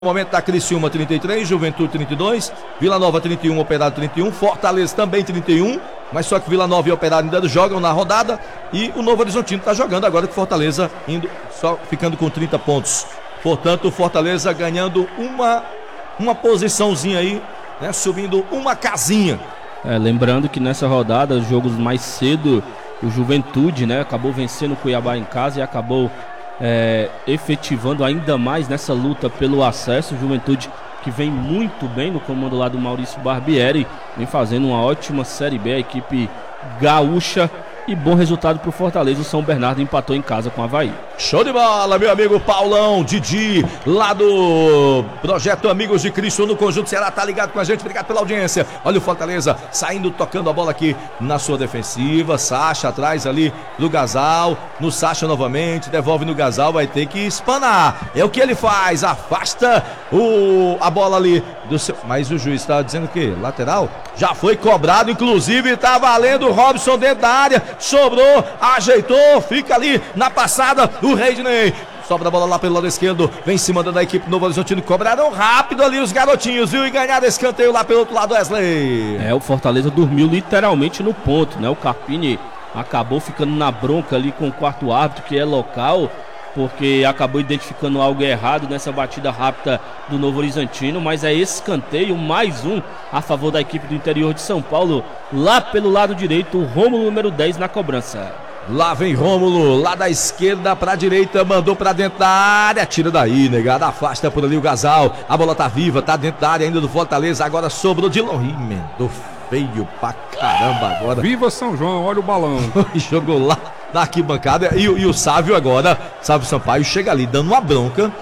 No momento tá Criciúma 33, Juventude 32, Vila Nova 31, Operário 31, Fortaleza também 31, mas só que Vila Nova e Operário ainda jogam na rodada e o Novo Horizontino tá jogando agora com Fortaleza indo só ficando com 30 pontos. Portanto, o Fortaleza ganhando uma posiçãozinha aí, né, subindo uma casinha. Lembrando que nessa rodada, os jogos mais cedo, o Juventude, né, acabou vencendo o Cuiabá em casa e acabou efetivando ainda mais nessa luta pelo acesso. Juventude que vem muito bem no comando lá do Maurício Barbieri, vem fazendo uma ótima Série B, a equipe gaúcha, e bom resultado para o Fortaleza. O São Bernardo empatou em casa com o Avaí. Show de bola, meu amigo Paulão, Didi, lá do Projeto Amigos de Cristo no Conjunto Ceará, tá ligado com a gente, obrigado pela audiência. Olha o Fortaleza saindo, tocando a bola aqui na sua defensiva, Sacha atrás ali do Gasal, no Sacha novamente, devolve no Gasal, vai ter que espanar, é o que ele faz, afasta a bola ali do seu... Mas o juiz tá dizendo o quê? Lateral? Já foi cobrado, inclusive tá valendo o Robson dentro da área, sobrou, ajeitou, fica ali na passada, o Reidney sobra a bola lá pelo lado esquerdo, vem se mandando a equipe do Novo Horizontino, cobraram rápido ali os garotinhos, viu? E ganharam escanteio lá pelo outro lado, Wesley. O Fortaleza dormiu literalmente no ponto, né? O Carpini acabou ficando na bronca ali com o quarto árbitro, que é local, porque acabou identificando algo errado nessa batida rápida do Novo Horizontino, mas é escanteio, mais um a favor da equipe do interior de São Paulo, lá pelo lado direito, o Rômulo número 10 na cobrança. Lá vem Rômulo, lá da esquerda pra direita, mandou pra dentro da área, tira daí, negado, afasta por ali o Gasal, a bola tá viva, tá dentro da área ainda do Fortaleza, agora sobrou de longe, emendou feio pra caramba agora. Viva São João, olha o balão. Jogou lá na arquibancada e o Sávio agora, Sávio Sampaio, chega ali dando uma bronca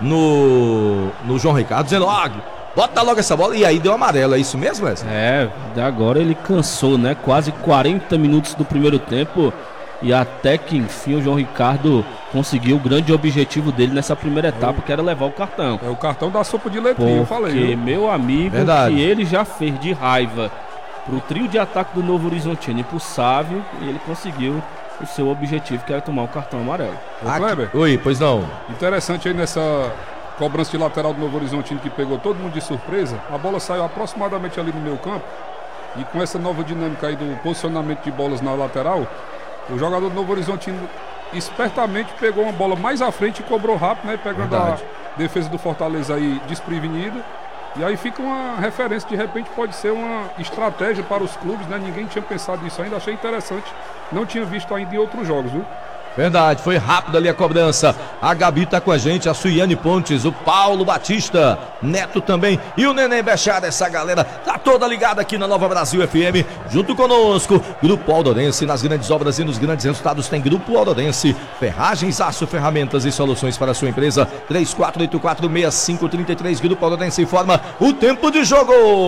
no João Ricardo, dizendo, bota logo essa bola, e aí deu amarelo, é isso mesmo, Wesley? Agora ele cansou, né? Quase 40 minutos do primeiro tempo. E até que enfim o João Ricardo conseguiu o grande objetivo dele nessa primeira etapa, que era levar o cartão. É o cartão da sopa de letrinha, eu falei. Porque, meu amigo, verdade, que ele já fez de raiva pro trio de ataque do Novo Horizontino e pro Sávio, e ele conseguiu o seu objetivo, que era tomar o cartão amarelo. Kleber, oi, pois não. Interessante aí nessa cobrança de lateral do Novo Horizontino, que pegou todo mundo de surpresa. A bola saiu aproximadamente ali no meio campo, e com essa nova dinâmica aí do posicionamento de bolas na lateral, o jogador do Novo Horizontino espertamente pegou uma bola mais à frente e cobrou rápido, né? Pegando verdade, a defesa do Fortaleza aí desprevenida. E aí fica uma referência, de repente pode ser uma estratégia para os clubes, né? Ninguém tinha pensado nisso ainda, achei interessante. Não tinha visto ainda em outros jogos, viu? Verdade, foi rápido ali a cobrança. A Gabi tá com a gente, a Suiane Pontes, o Paulo Batista, Neto também e o Neném Bechara. Essa galera tá toda ligada aqui na Nova Brasil FM, junto conosco. Grupo Aldorense, nas grandes obras e nos grandes resultados tem Grupo Aldorense. Ferragens, aço, ferramentas e soluções para a sua empresa. 3484-6533. Grupo Aldorense informa o tempo de jogo.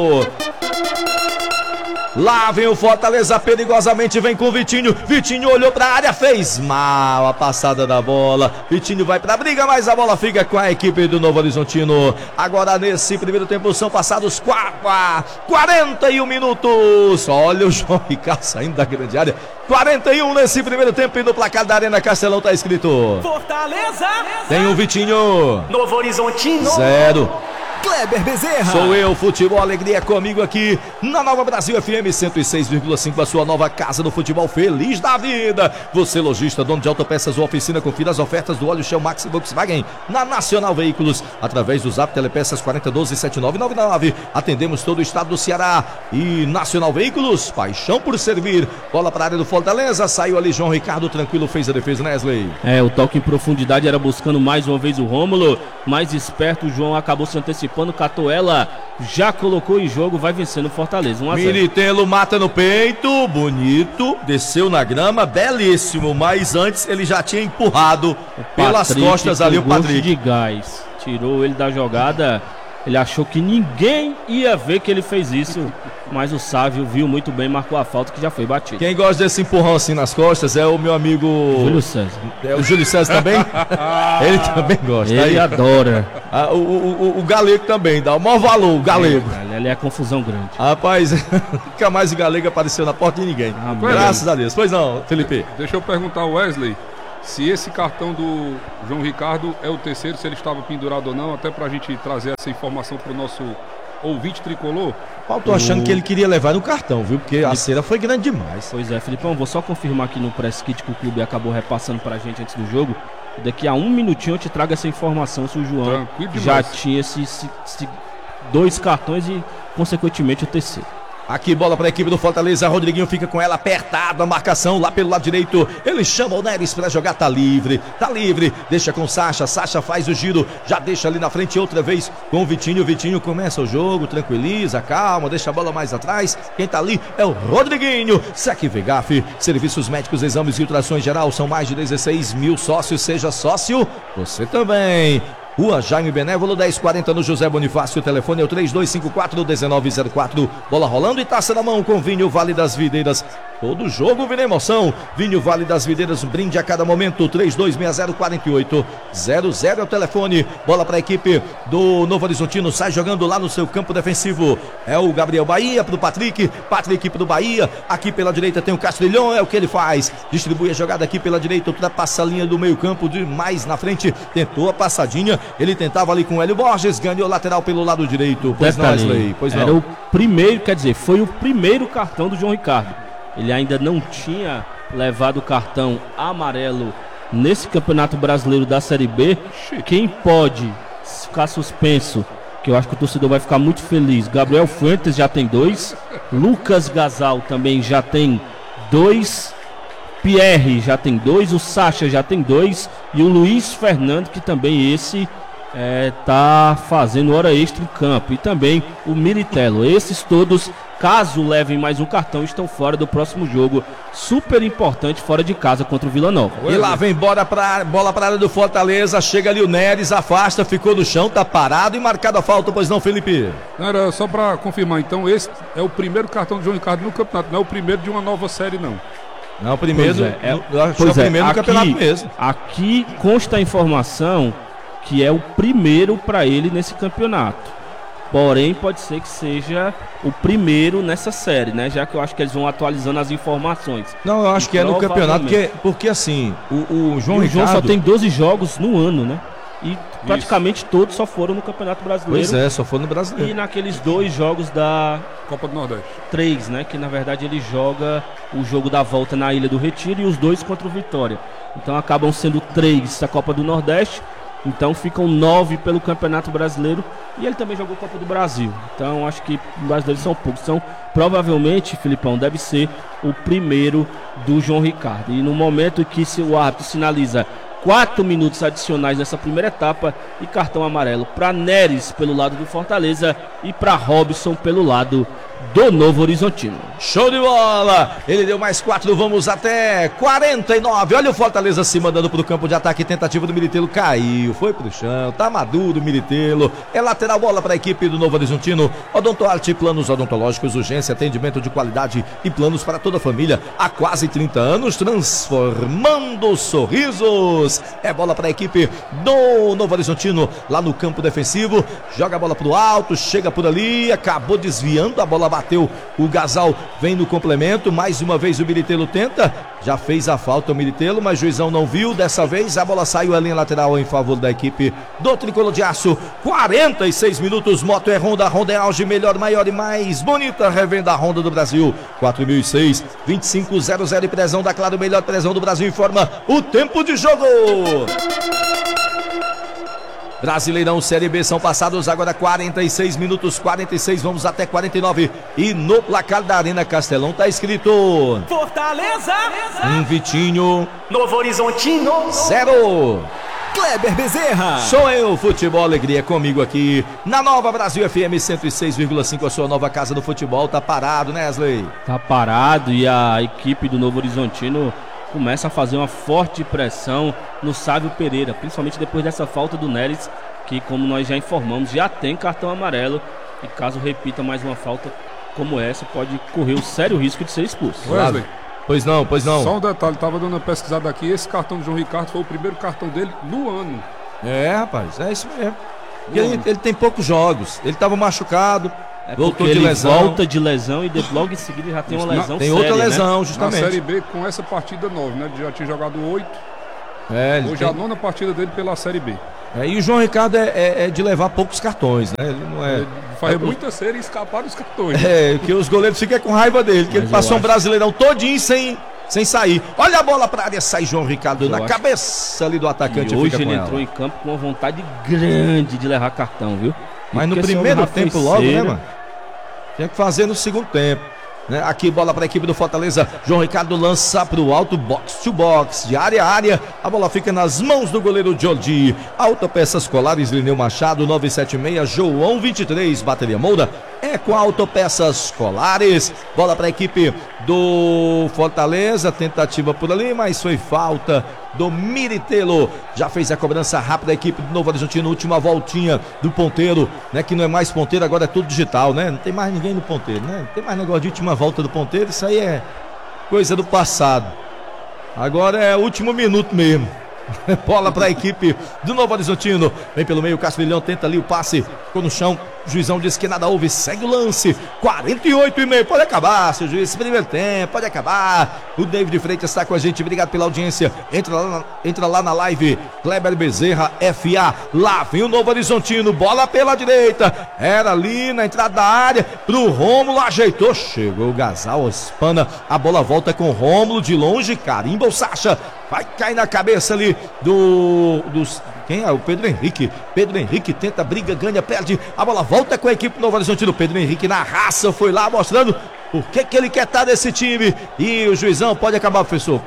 Lá vem o Fortaleza perigosamente, vem com o Vitinho. Vitinho olhou pra área, fez mal a passada da bola. Vitinho vai pra briga, mas a bola fica com a equipe do Novo Horizontino. Agora nesse primeiro tempo são passados 41 minutos. Olha o João Ricardo saindo da grande área. 41 nesse primeiro tempo e no placar da Arena Castelão tá escrito: Fortaleza tem o Vitinho, Novo Horizontino 0. Kleber Bezerra. Sou eu, Futebol Alegria, comigo aqui na Nova Brasil FM 106,5, a sua nova casa do futebol, feliz da vida. Você lojista, dono de autopeças ou oficina, confira as ofertas do óleo Shell Max Volkswagen na Nacional Veículos, através do Zap Telepeças 4012-7999. Atendemos todo o estado do Ceará. E Nacional Veículos, paixão por servir. Bola para a área do Fortaleza, saiu ali João Ricardo, tranquilo, fez a defesa, né, Wesley? O toque em profundidade era buscando mais uma vez o Rômulo, mais esperto, o João acabou se antecipando, catou ela, já colocou em jogo, vai vencendo o Fortaleza, 1 a 0. Militelo mata no peito, bonito, desceu na grama, belíssimo, mas antes ele já tinha empurrado pelas costas ali o Patrick. De gás, tirou ele da jogada, ele achou que ninguém ia ver que ele fez isso, mas o Sávio viu muito bem, marcou a falta que já foi batida. Quem gosta desse empurrão assim nas costas é o meu amigo Júlio César. É o Júlio César também? Ele também gosta. Ele adora. O Galego também, dá o maior valor, o Galego. Ali é confusão grande. Rapaz, nunca mais o Galego apareceu na porta de ninguém. Graças a Deus. Pois não, Felipe. Deixa eu perguntar ao Wesley se esse cartão do João Ricardo é o terceiro, se ele estava pendurado ou não, até pra gente trazer essa informação pro nosso ouvinte tricolor. Paulo, tô achando que ele queria levar no cartão, viu? Porque a cera foi grande demais. Pois é, Filipão, vou só confirmar aqui no press kit que o clube acabou repassando pra gente antes do jogo. Daqui a um minutinho eu te trago essa informação se o João já tinha esses 2 cartões e, consequentemente, o terceiro. Aqui, bola para a equipe do Fortaleza. Rodriguinho fica com ela apertado. A marcação lá pelo lado direito. Ele chama o Neres para jogar. Tá livre. Deixa com Sacha. Sacha faz o giro. Já deixa ali na frente outra vez com o Vitinho. Vitinho começa o jogo. Tranquiliza, calma. Deixa a bola mais atrás. Quem tá ali é o Rodriguinho. Sec Vegaf. Serviços médicos, exames e ultrações geral. São mais de 16 mil sócios. Seja sócio, você também. Rua Jaime Benévolo, 1040 no José Bonifácio. O telefone é o 3254-1904. Bola rolando e taça na mão com Vinho Vale das Videiras. Todo jogo vira emoção. Vinho Vale das Videiras, um brinde a cada momento. 3260-4800 é o telefone. Bola para a equipe do Novo Horizontino. Sai jogando lá no seu campo defensivo. É o Gabriel Bahia pro Patrick. Patrick pro Bahia. Aqui pela direita tem o Castrilhão. É o que ele faz. Distribui a jogada aqui pela direita. Ultrapassa a linha do meio campo. Mais na frente. Tentou a passadinha. Ele tentava ali com o Hélio Borges. Ganhou lateral pelo lado direito. Pois não, Wesley. Pois não. Era o primeiro, quer dizer, foi o primeiro cartão do João Ricardo. Ele ainda não tinha levado o cartão amarelo nesse Campeonato Brasileiro da Série B. Quem pode ficar suspenso, que eu acho que o torcedor vai ficar muito feliz, Gabriel Fuentes já tem 2, Lucas Gasal também já tem 2, Pierre já tem 2, o Sacha já tem 2 e o Luiz Fernando, que também esse tá fazendo hora extra em campo, e também o Militello. Esses todos, caso levem mais um cartão, estão fora do próximo jogo, super importante, fora de casa contra o Vila Nova. E lá vem bola para a área do Fortaleza. Chega ali o Neres, afasta, ficou no chão, tá parado e marcado a falta, pois não, Felipe? Não, era só para confirmar, então esse é o primeiro cartão do João Ricardo no campeonato, não é o primeiro de uma nova série, não. Não, o primeiro, o primeiro no campeonato mesmo. Aqui consta a informação que é o primeiro para ele nesse campeonato. Porém, pode ser que seja o primeiro nessa série, né? Já que eu acho que eles vão atualizando as informações. Não, eu acho que é no campeonato, porque assim, o João Ricardo... João só tem 12 jogos no ano, né? E praticamente todos só foram no Campeonato Brasileiro. Pois é, só foram no Brasileiro. E naqueles 2 jogos da... Copa do Nordeste. 3, né? Que na verdade ele joga o jogo da volta na Ilha do Retiro e os 2 contra o Vitória. Então acabam sendo 3 da Copa do Nordeste. Então ficam 9 pelo Campeonato Brasileiro. E ele também jogou Copa do Brasil. Então acho que os brasileiros são poucos. Então provavelmente, Filipão, deve ser o primeiro do João Ricardo. E no momento que o árbitro sinaliza 4 minutos adicionais nessa primeira etapa e cartão amarelo para Neres pelo lado do Fortaleza e para Robson pelo lado do Novo Horizontino. Show de bola! Ele deu mais 4, vamos até 49. Olha o Fortaleza se mandando pro campo de ataque. Tentativa do Militello, caiu, foi pro chão, tá maduro o Militello. É lateral, bola para a equipe do Novo Horizontino. Odontoarte, planos odontológicos, urgência, atendimento de qualidade e planos para toda a família. Há quase 30 anos, transformando sorrisos. É bola para a equipe do Novo Horizontino lá no campo defensivo. Joga a bola pro alto, chega por ali, acabou desviando, a bola bateu. O Gasal vem no complemento. Mais uma vez o Militello tenta. Já fez a falta o Militello, mas o juizão não viu. Dessa vez a bola saiu a linha lateral em favor da equipe do Tricolor de Aço. 46 minutos. Moto é Honda. Honda é auge, melhor, maior e mais bonita revenda Honda do Brasil. 4006 2500 e prezão da Claro, melhor prezão do Brasil. Informa o tempo de jogo. Brasileirão Série B, são passados agora 46 minutos, 46, vamos até 49. E no placar da Arena Castelão tá escrito: Fortaleza, Vitinho, Novo Horizontino, 0. Kleber Bezerra. Sou eu, Futebol Alegria, comigo aqui na Nova Brasil FM 106,5, a sua nova casa do futebol. Tá parado, né, Wesley? Tá parado, e a equipe do Novo Horizontino começa a fazer uma forte pressão no Sávio Pereira, principalmente depois dessa falta do Neres, que, como nós já informamos, já tem cartão amarelo, e caso repita mais uma falta como essa, pode correr o sério risco de ser expulso. Wesley, Pois não. só um detalhe, tava dando uma pesquisada aqui, esse cartão do João Ricardo foi o primeiro cartão dele no ano. É, rapaz, é isso mesmo. Ele tem poucos jogos, ele tava machucado. Voltou de lesão. Volta de lesão e logo em seguida já tem uma lesão Tem séria, outra lesão, né? justamente. Na Série B, com essa partida 9, né? Já tinha jogado 8 Hoje é a 9ª partida dele pela Série B. E o João Ricardo é de levar poucos cartões, né? Ele não é... Ele faz muita série e escapar dos cartões. Que os goleiros ficam com raiva dele, que ele passou um Brasileirão todinho sem sair. Olha a bola pra área, sai João Ricardo na cabeça ali do atacante. E hoje ele entrou em campo com uma vontade grande de levar cartão, viu? Mas no primeiro tempo logo, né, mano? Tinha que fazer no segundo tempo. Aqui bola para a equipe do Fortaleza. João Ricardo lança para o alto, box to box, de área a área. A bola fica nas mãos do goleiro Jordi. Autopeças Colares, Lineu Machado, 976, João 23, Bateria Moura. É com Autopeças Colares. Bola para a equipe do Fortaleza. Tentativa por ali, mas foi falta do Miritelo. Já fez a cobrança rápida a equipe do Novo Horizontino. Última voltinha do ponteiro, né? Que não é mais ponteiro, agora é tudo digital, né? Não tem mais ninguém no ponteiro, né? Não tem mais negócio de última volta do ponteiro. Isso aí é coisa do passado. Agora é último minuto mesmo. Bola para a equipe do Novo Horizontino. Vem pelo meio, Castilhão tenta ali o passe. Ficou no chão. O juizão disse que nada houve. Segue o lance. 48,5. Pode acabar, seu juiz. Primeiro tempo. Pode acabar. O David Freitas está com a gente. Obrigado pela audiência. Entra lá na live. Kleber Bezerra, FA. Lá vem o Novo Horizontino. Bola pela direita. Era ali na entrada da área. Pro Rômulo. Ajeitou. Chegou o Gasal. Espana. A bola volta com o Rômulo. De longe. Carimba o Sacha. Vai cair na cabeça ali dos... Quem é? O Pedro Henrique. Pedro Henrique tenta, briga, ganha, perde. A bola volta com a equipe do Novo Horizontino. Pedro Henrique na raça foi lá mostrando por que ele quer estar nesse time. E o juizão pode acabar, professor.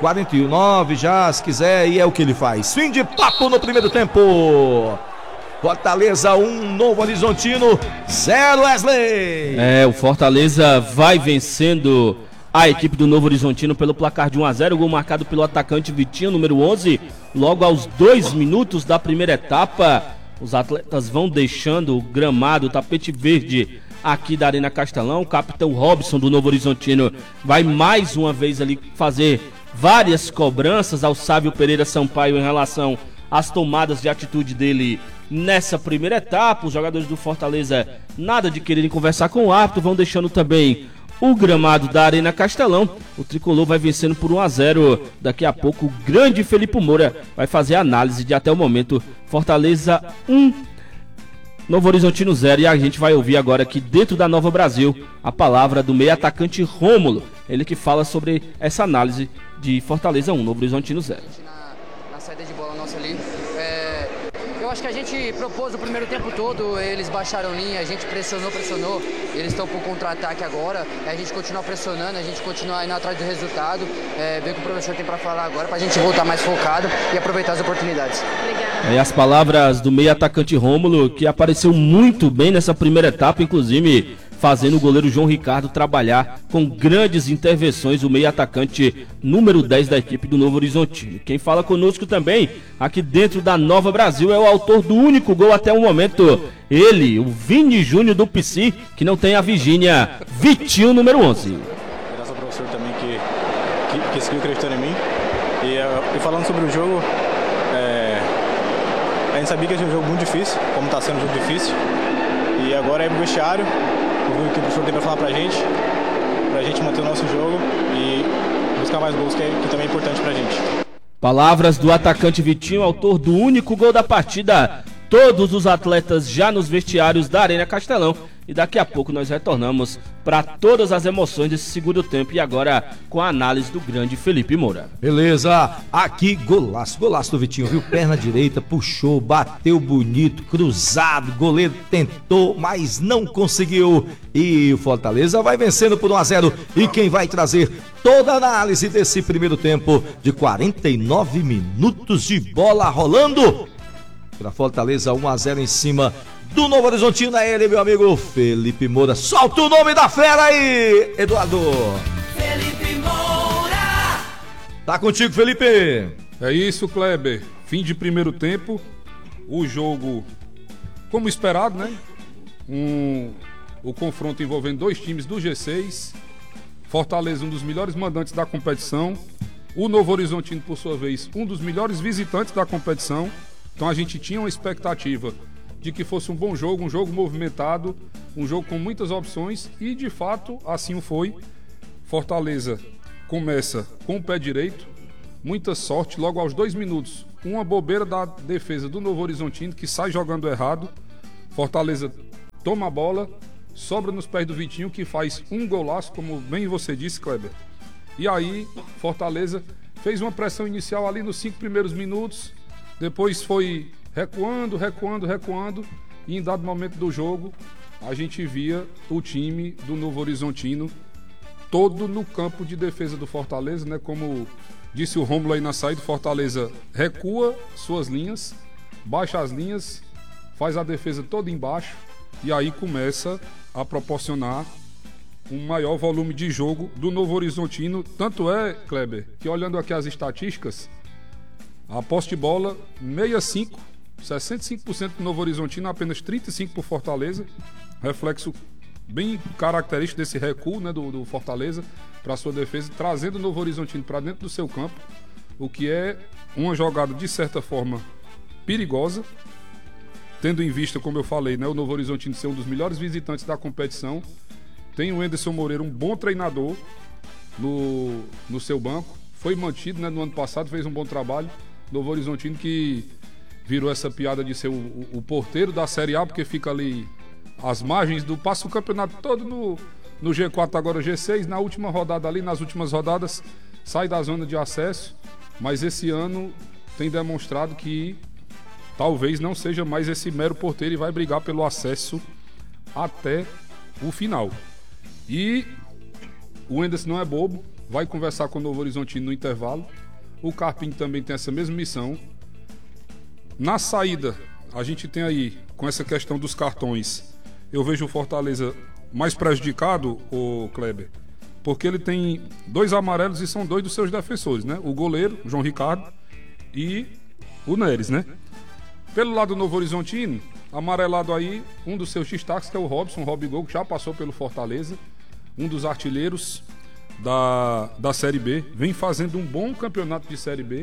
49 já, se quiser, e é o que ele faz. Fim de papo no primeiro tempo. Fortaleza 1, Novo Horizontino 0, Wesley. O Fortaleza vai vencendo a equipe do Novo Horizontino pelo placar de 1-0, gol marcado pelo atacante Vitinho, número 11. Logo aos 2 minutos da primeira etapa, os atletas vão deixando o gramado, o tapete verde aqui da Arena Castelão. O capitão Robson do Novo Horizontino vai mais uma vez ali fazer várias cobranças ao Sávio Pereira Sampaio em relação às tomadas de atitude dele nessa primeira etapa. Os jogadores do Fortaleza, nada de quererem conversar com o árbitro, vão deixando também o gramado da Arena Castelão. O tricolor vai vencendo por 1-0. Daqui a pouco o grande Felipe Moura vai fazer a análise de até o momento. Fortaleza 1, Novo Horizontino 0. E a gente vai ouvir agora aqui dentro da Nova Brasil a palavra do meio atacante Rômulo. Ele que fala sobre essa análise de Fortaleza 1, Novo Horizontino 0. Na saída de bola nossa ali, eu acho que a gente propôs o primeiro tempo todo, eles baixaram linha, a gente pressionou, eles estão com contra-ataque agora, a gente continua pressionando, a gente continua indo atrás do resultado, ver o que o professor tem para falar agora, para a gente voltar mais focado e aproveitar as oportunidades. E as palavras do meio atacante Rômulo, que apareceu muito bem nessa primeira etapa, inclusive fazendo o goleiro João Ricardo trabalhar com grandes intervenções, o meio atacante número 10 da equipe do Novo Horizontino. Quem fala conosco também, aqui dentro da Nova Brasil, é o autor do único gol até o momento. Ele, o Vini Júnior do PC, que não tem a Virgínia, Vitinho, número 11. Graças ao professor também que seguiu acreditando em mim. E falando sobre o jogo, a gente sabia que ia ser um jogo muito difícil, como está sendo um jogo difícil. E agora é pro vestiário, ouvir o que o professor tem para falar pra gente manter o nosso jogo e buscar mais gols, que também é importante pra gente. Palavras do atacante Vitinho, autor do único gol da partida. Todos os atletas já nos vestiários da Arena Castelão. E daqui a pouco nós retornamos para todas as emoções desse segundo tempo. E agora com a análise do grande Felipe Moura. Beleza, aqui golaço do Vitinho, viu? Perna direita, puxou, bateu bonito, cruzado, goleiro tentou, mas não conseguiu. E o Fortaleza vai vencendo por 1-0. E quem vai trazer toda a análise desse primeiro tempo de 49 minutos de bola rolando para Fortaleza, 1-0 em cima do Novo Horizontino. É ele, meu amigo Felipe Moura. Solta o nome da fera aí, Eduardo. Felipe Moura. Tá contigo, Felipe. É isso, Kleber. Fim de primeiro tempo. O jogo, como esperado, né? O confronto envolvendo dois times do G6. Fortaleza, um dos melhores mandantes da competição. O Novo Horizontino, por sua vez, um dos melhores visitantes da competição. Então a gente tinha uma expectativa de que fosse um bom jogo, um jogo movimentado, um jogo com muitas opções e de fato assim o foi. Fortaleza começa com o pé direito, muita sorte, logo aos 2 minutos uma bobeira da defesa do Novo Horizontino, que sai jogando errado. Fortaleza toma a bola, sobra nos pés do Vitinho, que faz um golaço, como bem você disse, Kleber. E aí, Fortaleza fez uma pressão inicial ali nos 5 primeiros minutos, depois foi recuando, e em dado momento do jogo, a gente via o time do Novo Horizontino todo no campo de defesa do Fortaleza, né? Como disse o Rômulo aí na saída, Fortaleza recua suas linhas, baixa as linhas, faz a defesa toda embaixo e aí começa a proporcionar um maior volume de jogo do Novo Horizontino. Tanto é, Kleber, que olhando aqui as estatísticas, a posse de bola 65% do Novo Horizontino, apenas 35% por Fortaleza, reflexo bem característico desse recuo, né, do Fortaleza para sua defesa, trazendo o Novo Horizontino para dentro do seu campo, o que é uma jogada de certa forma perigosa, tendo em vista, como eu falei, né, o Novo Horizontino ser um dos melhores visitantes da competição. Tem o Anderson Moreira, um bom treinador no seu banco, foi mantido, né, no ano passado, fez um bom trabalho. Novo Horizontino que virou essa piada de ser o porteiro da Série A, porque fica ali às margens passa o campeonato todo no G4, agora G6, na última rodada ali, nas últimas rodadas, sai da zona de acesso, mas esse ano tem demonstrado que talvez não seja mais esse mero porteiro e vai brigar pelo acesso até o final. E o Anderson não é bobo, vai conversar com o Novo Horizontino no intervalo. O Carpim também tem essa mesma missão. Na saída, a gente tem aí, com essa questão dos cartões, eu vejo o Fortaleza mais prejudicado, o Kleber, porque ele tem 2 amarelos e são 2 dos seus defensores, né? O goleiro, o João Ricardo, e o Neres, né? Pelo lado do Novo Horizontino, amarelado aí, um dos seus destaques, que é o Robigol, que já passou pelo Fortaleza, um dos artilheiros da Série B, vem fazendo um bom campeonato de Série B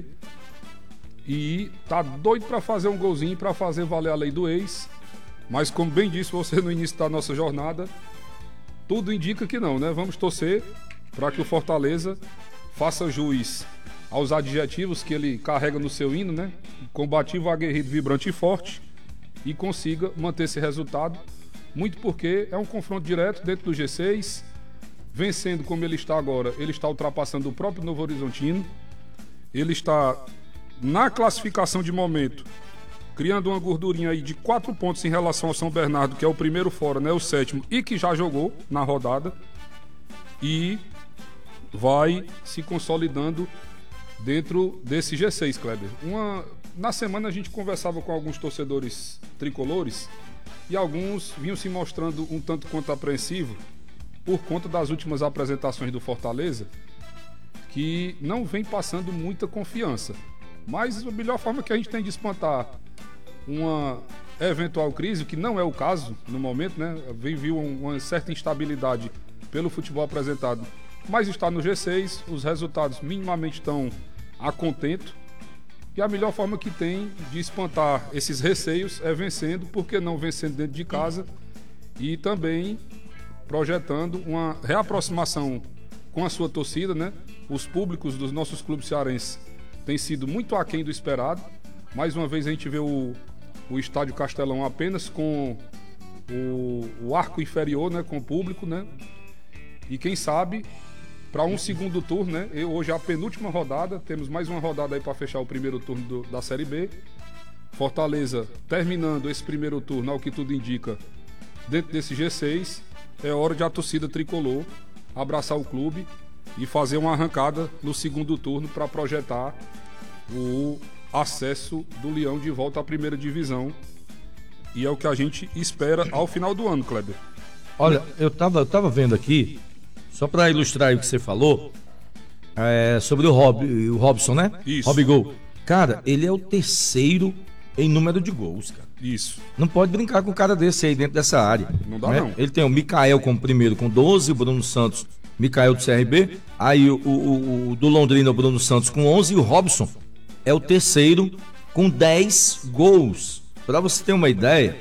e tá doido para fazer um golzinho, para fazer valer a lei do ex, mas como bem disse você no início da nossa jornada, tudo indica que não, né? Vamos torcer para que o Fortaleza faça jus aos adjetivos que ele carrega no seu hino, né? Combativo, aguerrido, vibrante e forte, e consiga manter esse resultado, muito porque é um confronto direto dentro do G6, vencendo como ele está agora, ele está ultrapassando o próprio Novo Horizontino, ele está na classificação de momento, criando uma gordurinha aí de 4 pontos em relação ao São Bernardo, que é o primeiro fora, né, o 7º, e que já jogou na rodada, e vai se consolidando dentro desse G6, Kleber. Na semana a gente conversava com alguns torcedores tricolores e alguns vinham se mostrando um tanto quanto apreensivos por conta das últimas apresentações do Fortaleza, que não vem passando muita confiança. Mas a melhor forma que a gente tem de espantar uma eventual crise, que não é o caso no momento, né? Viu uma certa instabilidade pelo futebol apresentado, mas está no G6, os resultados minimamente estão a contento, e a melhor forma que tem de espantar esses receios é vencendo, porque não vencendo dentro de casa, e também projetando uma reaproximação com a sua torcida, né? Os públicos dos nossos clubes cearenses têm sido muito aquém do esperado. Mais uma vez a gente vê o Estádio Castelão apenas com o arco inferior, né? Com o público, né? E quem sabe para um segundo turno, né? Hoje é a penúltima rodada, temos mais uma rodada aí para fechar o primeiro turno da Série B. Fortaleza terminando esse primeiro turno, ao que tudo indica, dentro desse G6, é hora de a torcida tricolor abraçar o clube e fazer uma arrancada no segundo turno para projetar o acesso do Leão de volta à primeira divisão. E é o que a gente espera ao final do ano, Kleber. Olha, eu tava vendo aqui, só para ilustrar o que você falou, sobre o Robson, né? Isso. Robigol. Cara, ele é o terceiro em número de gols, cara. Isso. Não pode brincar com um cara desse aí dentro dessa área. Não dá, né? não. Ele tem o Mikael como primeiro com 12, o Bruno Santos, Mikael do CRB, aí o do Londrina, o Bruno Santos com 11, e o Robson é o terceiro com 10 gols. Pra você ter uma ideia,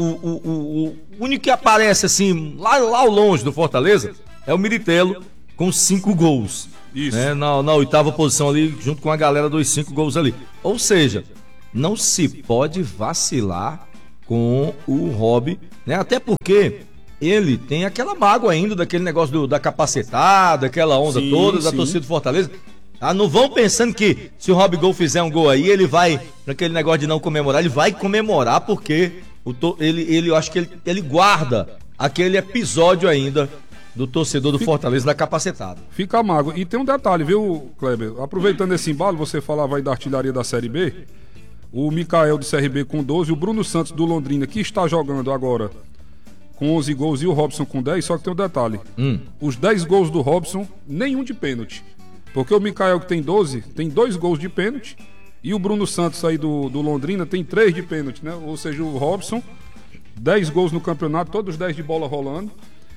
o único que aparece assim, lá ao longe do Fortaleza, é o Miritelo com 5 gols. Isso. Né, na 8ª posição ali, junto com a galera dos 5 gols ali. Ou seja, não se pode vacilar com o Rob, né? Até porque ele tem aquela mágoa ainda daquele negócio da capacetada, aquela onda toda da torcida do Fortaleza. Ah, não vão pensando que se o Rob Gol fizer um gol aí, ele vai, naquele negócio de não comemorar, ele vai comemorar porque eu acho que ele guarda aquele episódio ainda do torcedor do Fortaleza da capacetada. Fica mago. E tem um detalhe, viu, Kleber? Aproveitando esse embalo, você falava aí da artilharia da Série B, o Mikael do CRB com 12, o Bruno Santos do Londrina, que está jogando agora com 11 gols, e o Robson com 10, só que tem um detalhe. Os 10 gols do Robson, nenhum de pênalti. Porque o Mikael, que tem 12, tem 2 gols de pênalti, e o Bruno Santos aí do Londrina tem 3 de pênalti, né? Ou seja, o Robson, 10 gols no campeonato, todos 10 de bola rolando,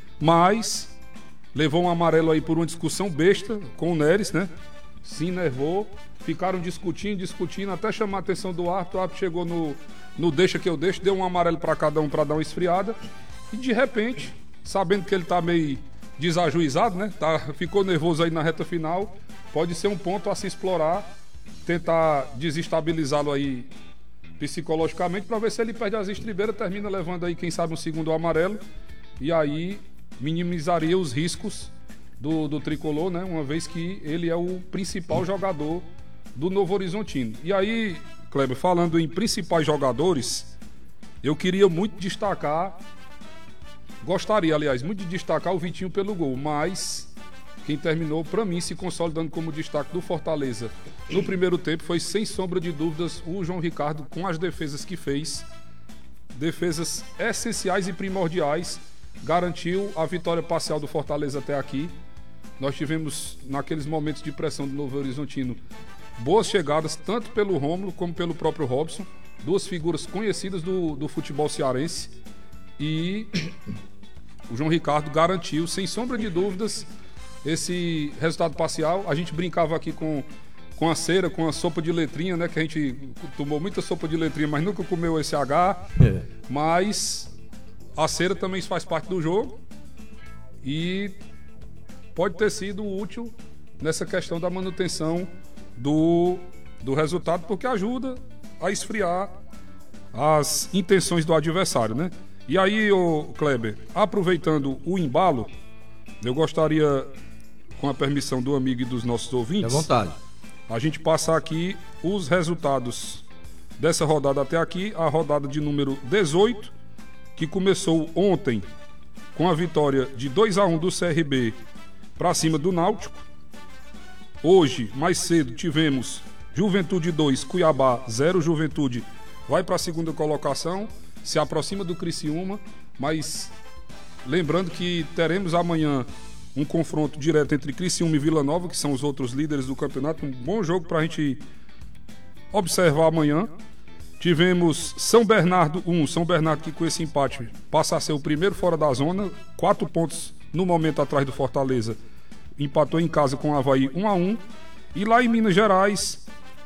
mas levou um amarelo aí por uma discussão besta com o Neres, né? Se enervou, ficaram discutindo, até chamar a atenção do árbitro. O árbitro chegou no deixa que eu deixo, deu um amarelo para cada um para dar uma esfriada, e de repente, sabendo que ele tá meio desajuizado, né? Ficou nervoso aí na reta final, pode ser um ponto a se explorar, tentar desestabilizá-lo aí psicologicamente, para ver se ele perde as estribeiras, termina levando aí, quem sabe, um segundo amarelo, e aí minimizaria os riscos do tricolor, né? Uma vez que ele é o principal jogador do Novo Horizontino. E aí, Kleber, falando em principais jogadores, eu queria muito destacar, gostaria, aliás, muito de destacar o Vitinho pelo gol, mas quem terminou, para mim, se consolidando como destaque do Fortaleza no primeiro tempo foi, sem sombra de dúvidas, o João Ricardo, com as defesas que fez, defesas essenciais e primordiais, garantiu a vitória parcial do Fortaleza até aqui. Nós tivemos, naqueles momentos de pressão do Novo Horizontino, boas chegadas, tanto pelo Rômulo como pelo próprio Robson, duas figuras conhecidas do futebol cearense, e o João Ricardo garantiu, sem sombra de dúvidas, esse resultado parcial. A gente brincava aqui com a cera, com a sopa de letrinha, né? Que a gente tomou muita sopa de letrinha, mas nunca comeu esse H. Mas a cera também faz parte do jogo e pode ter sido útil nessa questão da manutenção do resultado, porque ajuda a esfriar as intenções do adversário, né? E aí, Kleber, aproveitando o embalo, eu gostaria, com a permissão do amigo e dos nossos ouvintes, à vontade, a gente passar aqui os resultados dessa rodada até aqui, a rodada de número 18, que começou ontem com a vitória de 2-1 do CRB para cima do Náutico. Hoje, mais cedo, tivemos Juventude 2, Cuiabá 0. Juventude vai para a segunda colocação, se aproxima do Criciúma, mas lembrando que teremos amanhã um confronto direto entre Criciúma e Vila Nova, que são os outros líderes do campeonato. Um bom jogo para a gente observar amanhã. Tivemos São Bernardo 1, São Bernardo que com esse empate passa a ser o primeiro fora da zona, 4 pontos no momento atrás do Fortaleza, empatou em casa com o Avaí 1-1. E lá em Minas Gerais,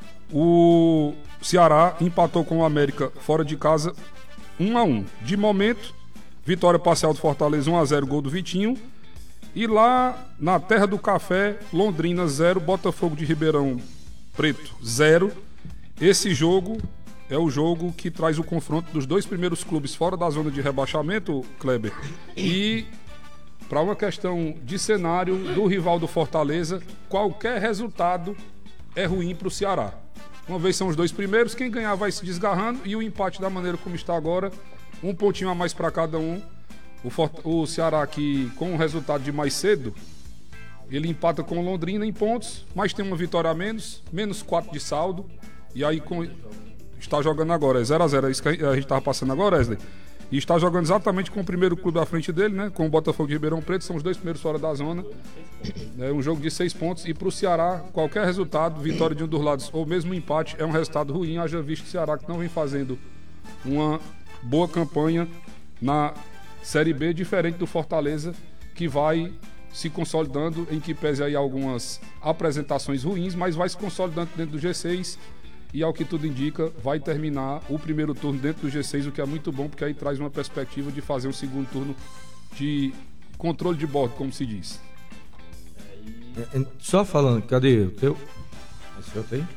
o Ceará empatou com o América fora de casa 1-1. De momento, vitória parcial do Fortaleza 1-0, gol do Vitinho. E lá na terra do café, Londrina 0, Botafogo de Ribeirão Preto 0. Esse jogo é o jogo que traz o confronto dos dois primeiros clubes fora da zona de rebaixamento, Kleber. E para uma questão de cenário do rival do Fortaleza, qualquer resultado é ruim para o Ceará. Uma vez são os dois primeiros, quem ganhar vai se desgarrando, e o empate da maneira como está agora, um pontinho a mais para cada um. O Ceará aqui, com um resultado de mais cedo, ele empata com o Londrina em pontos, mas tem uma vitória a menos, menos 4 de saldo, e aí está jogando agora, é 0-0, é isso que a gente estava passando agora, Wesley, e está jogando exatamente com o primeiro clube à frente dele, né, com o Botafogo de Ribeirão Preto, são os dois primeiros fora da zona, é um jogo de 6 pontos, e para o Ceará, qualquer resultado, vitória de um dos lados ou mesmo empate, é um resultado ruim, haja visto o Ceará que não vem fazendo uma boa campanha na Série B, diferente do Fortaleza, que vai se consolidando, em que pese aí algumas apresentações ruins, mas vai se consolidando dentro do G6 e, ao que tudo indica, vai terminar o primeiro turno dentro do G6, o que é muito bom, porque aí traz uma perspectiva de fazer um segundo turno de controle de bordo, como se diz. Só falando, cadê o teu? Esse outro aí?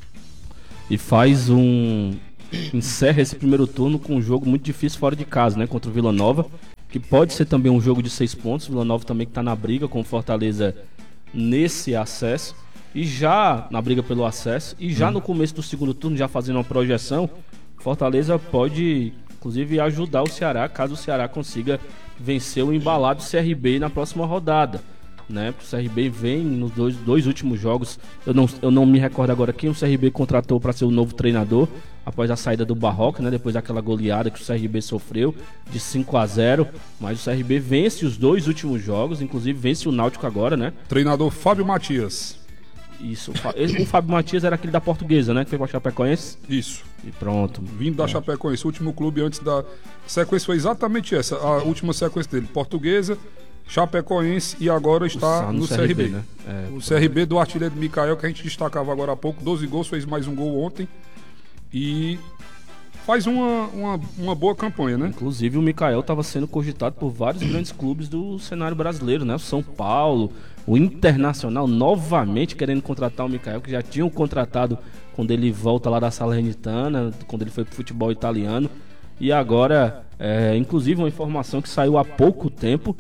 E encerra esse primeiro turno com um jogo muito difícil fora de casa, né? Contra o Vila Nova, que pode ser também um jogo de 6 pontos. Vila Nova também que tá na briga com o Fortaleza nesse acesso. E já na briga pelo acesso. E já no começo do segundo turno, já fazendo uma projeção, Fortaleza pode, inclusive, ajudar o Ceará, caso o Ceará consiga vencer o embalado CRB na próxima rodada, né? O CRB vem nos dois últimos jogos. Eu não me recordo agora quem o CRB contratou para ser o novo treinador após a saída do Barroca, né? Depois daquela goleada que o CRB sofreu de 5-0, mas o CRB vence os 2 últimos jogos, inclusive vence o Náutico agora, né? Treinador Fábio Matias. Isso, o Fábio Matias era aquele da Portuguesa, né? Que foi pra Chapecoense. Isso. E pronto. Vindo da Chapecoense, o último clube antes da sequência foi exatamente essa, a última sequência dele. Portuguesa, Chapecoense e agora está no CRB. Né? O CRB do artilheiro Mikael, que a gente destacava agora há pouco, 12 gols, fez mais um gol ontem e faz uma boa campanha, né? Inclusive o Mikael estava sendo cogitado por vários grandes clubes do cenário brasileiro, né? O São Paulo, o Internacional novamente querendo contratar o Mikael, que já tinham contratado quando ele volta lá da Salernitana, quando ele foi pro futebol italiano. E agora, inclusive uma informação que saiu há pouco tempo,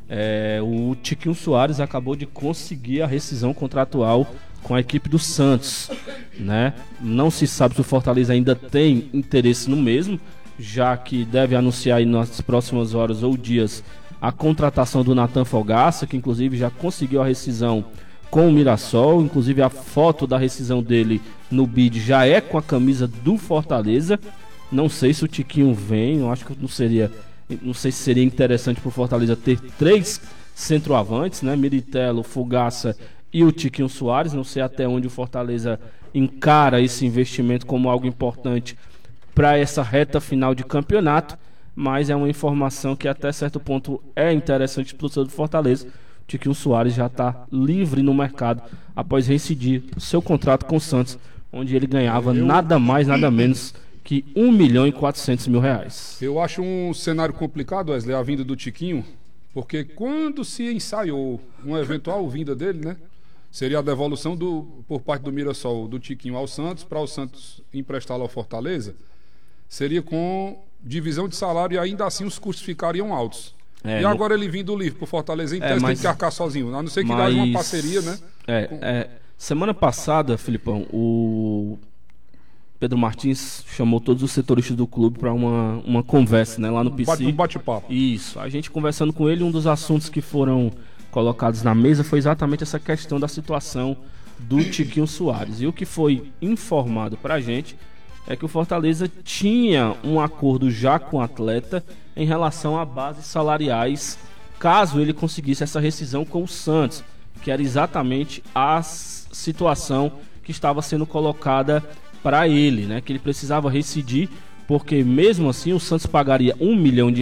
o Tiquinho Soares acabou de conseguir a rescisão contratual com a equipe do Santos, né? Não se sabe se o Fortaleza ainda tem interesse no mesmo, já que deve anunciar aí nas próximas horas ou dias a contratação do Nathan Fogaça, que inclusive já conseguiu a rescisão com o Mirassol. Inclusive a foto da rescisão dele no bid já é com a camisa do Fortaleza. Não sei se o Tiquinho vem, eu acho que não sei se seria interessante para o Fortaleza ter 3 centroavantes, né? Militelo, Fogaça e o Tiquinho Soares. Não sei até onde o Fortaleza encara esse investimento como algo importante para essa reta final de campeonato, mas é uma informação que até certo ponto é interessante para o torcedor do Fortaleza. O Tiquinho Soares já está livre no mercado após reincidir seu contrato com o Santos, onde ele ganhava nada mais, nada menos que R$1.400.000. Eu acho um cenário complicado, Wesley, a vinda do Tiquinho, porque quando se ensaiou uma eventual vinda dele, né? Seria a devolução por parte do Mirassol do Tiquinho ao Santos, para o Santos emprestá-lo ao Fortaleza, seria com divisão de salário e ainda assim os custos ficariam altos. Agora ele vindo livre para o Fortaleza em tese tem que arcar sozinho, a não ser que haja uma parceria, né? Semana passada, Filipão, o Pedro Martins chamou todos os setoristas do clube para uma conversa, né, lá no PC. Um bate-papo. Isso, a gente conversando com ele, um dos assuntos que foram colocados na mesa foi exatamente essa questão da situação do Tiquinho Soares. E o que foi informado pra gente é que o Fortaleza tinha um acordo já com o atleta em relação a bases salariais, caso ele conseguisse essa rescisão com o Santos, que era exatamente a situação que estava sendo colocada para ele, né? Que ele precisava rescindir, porque mesmo assim o Santos pagaria R$1 milhão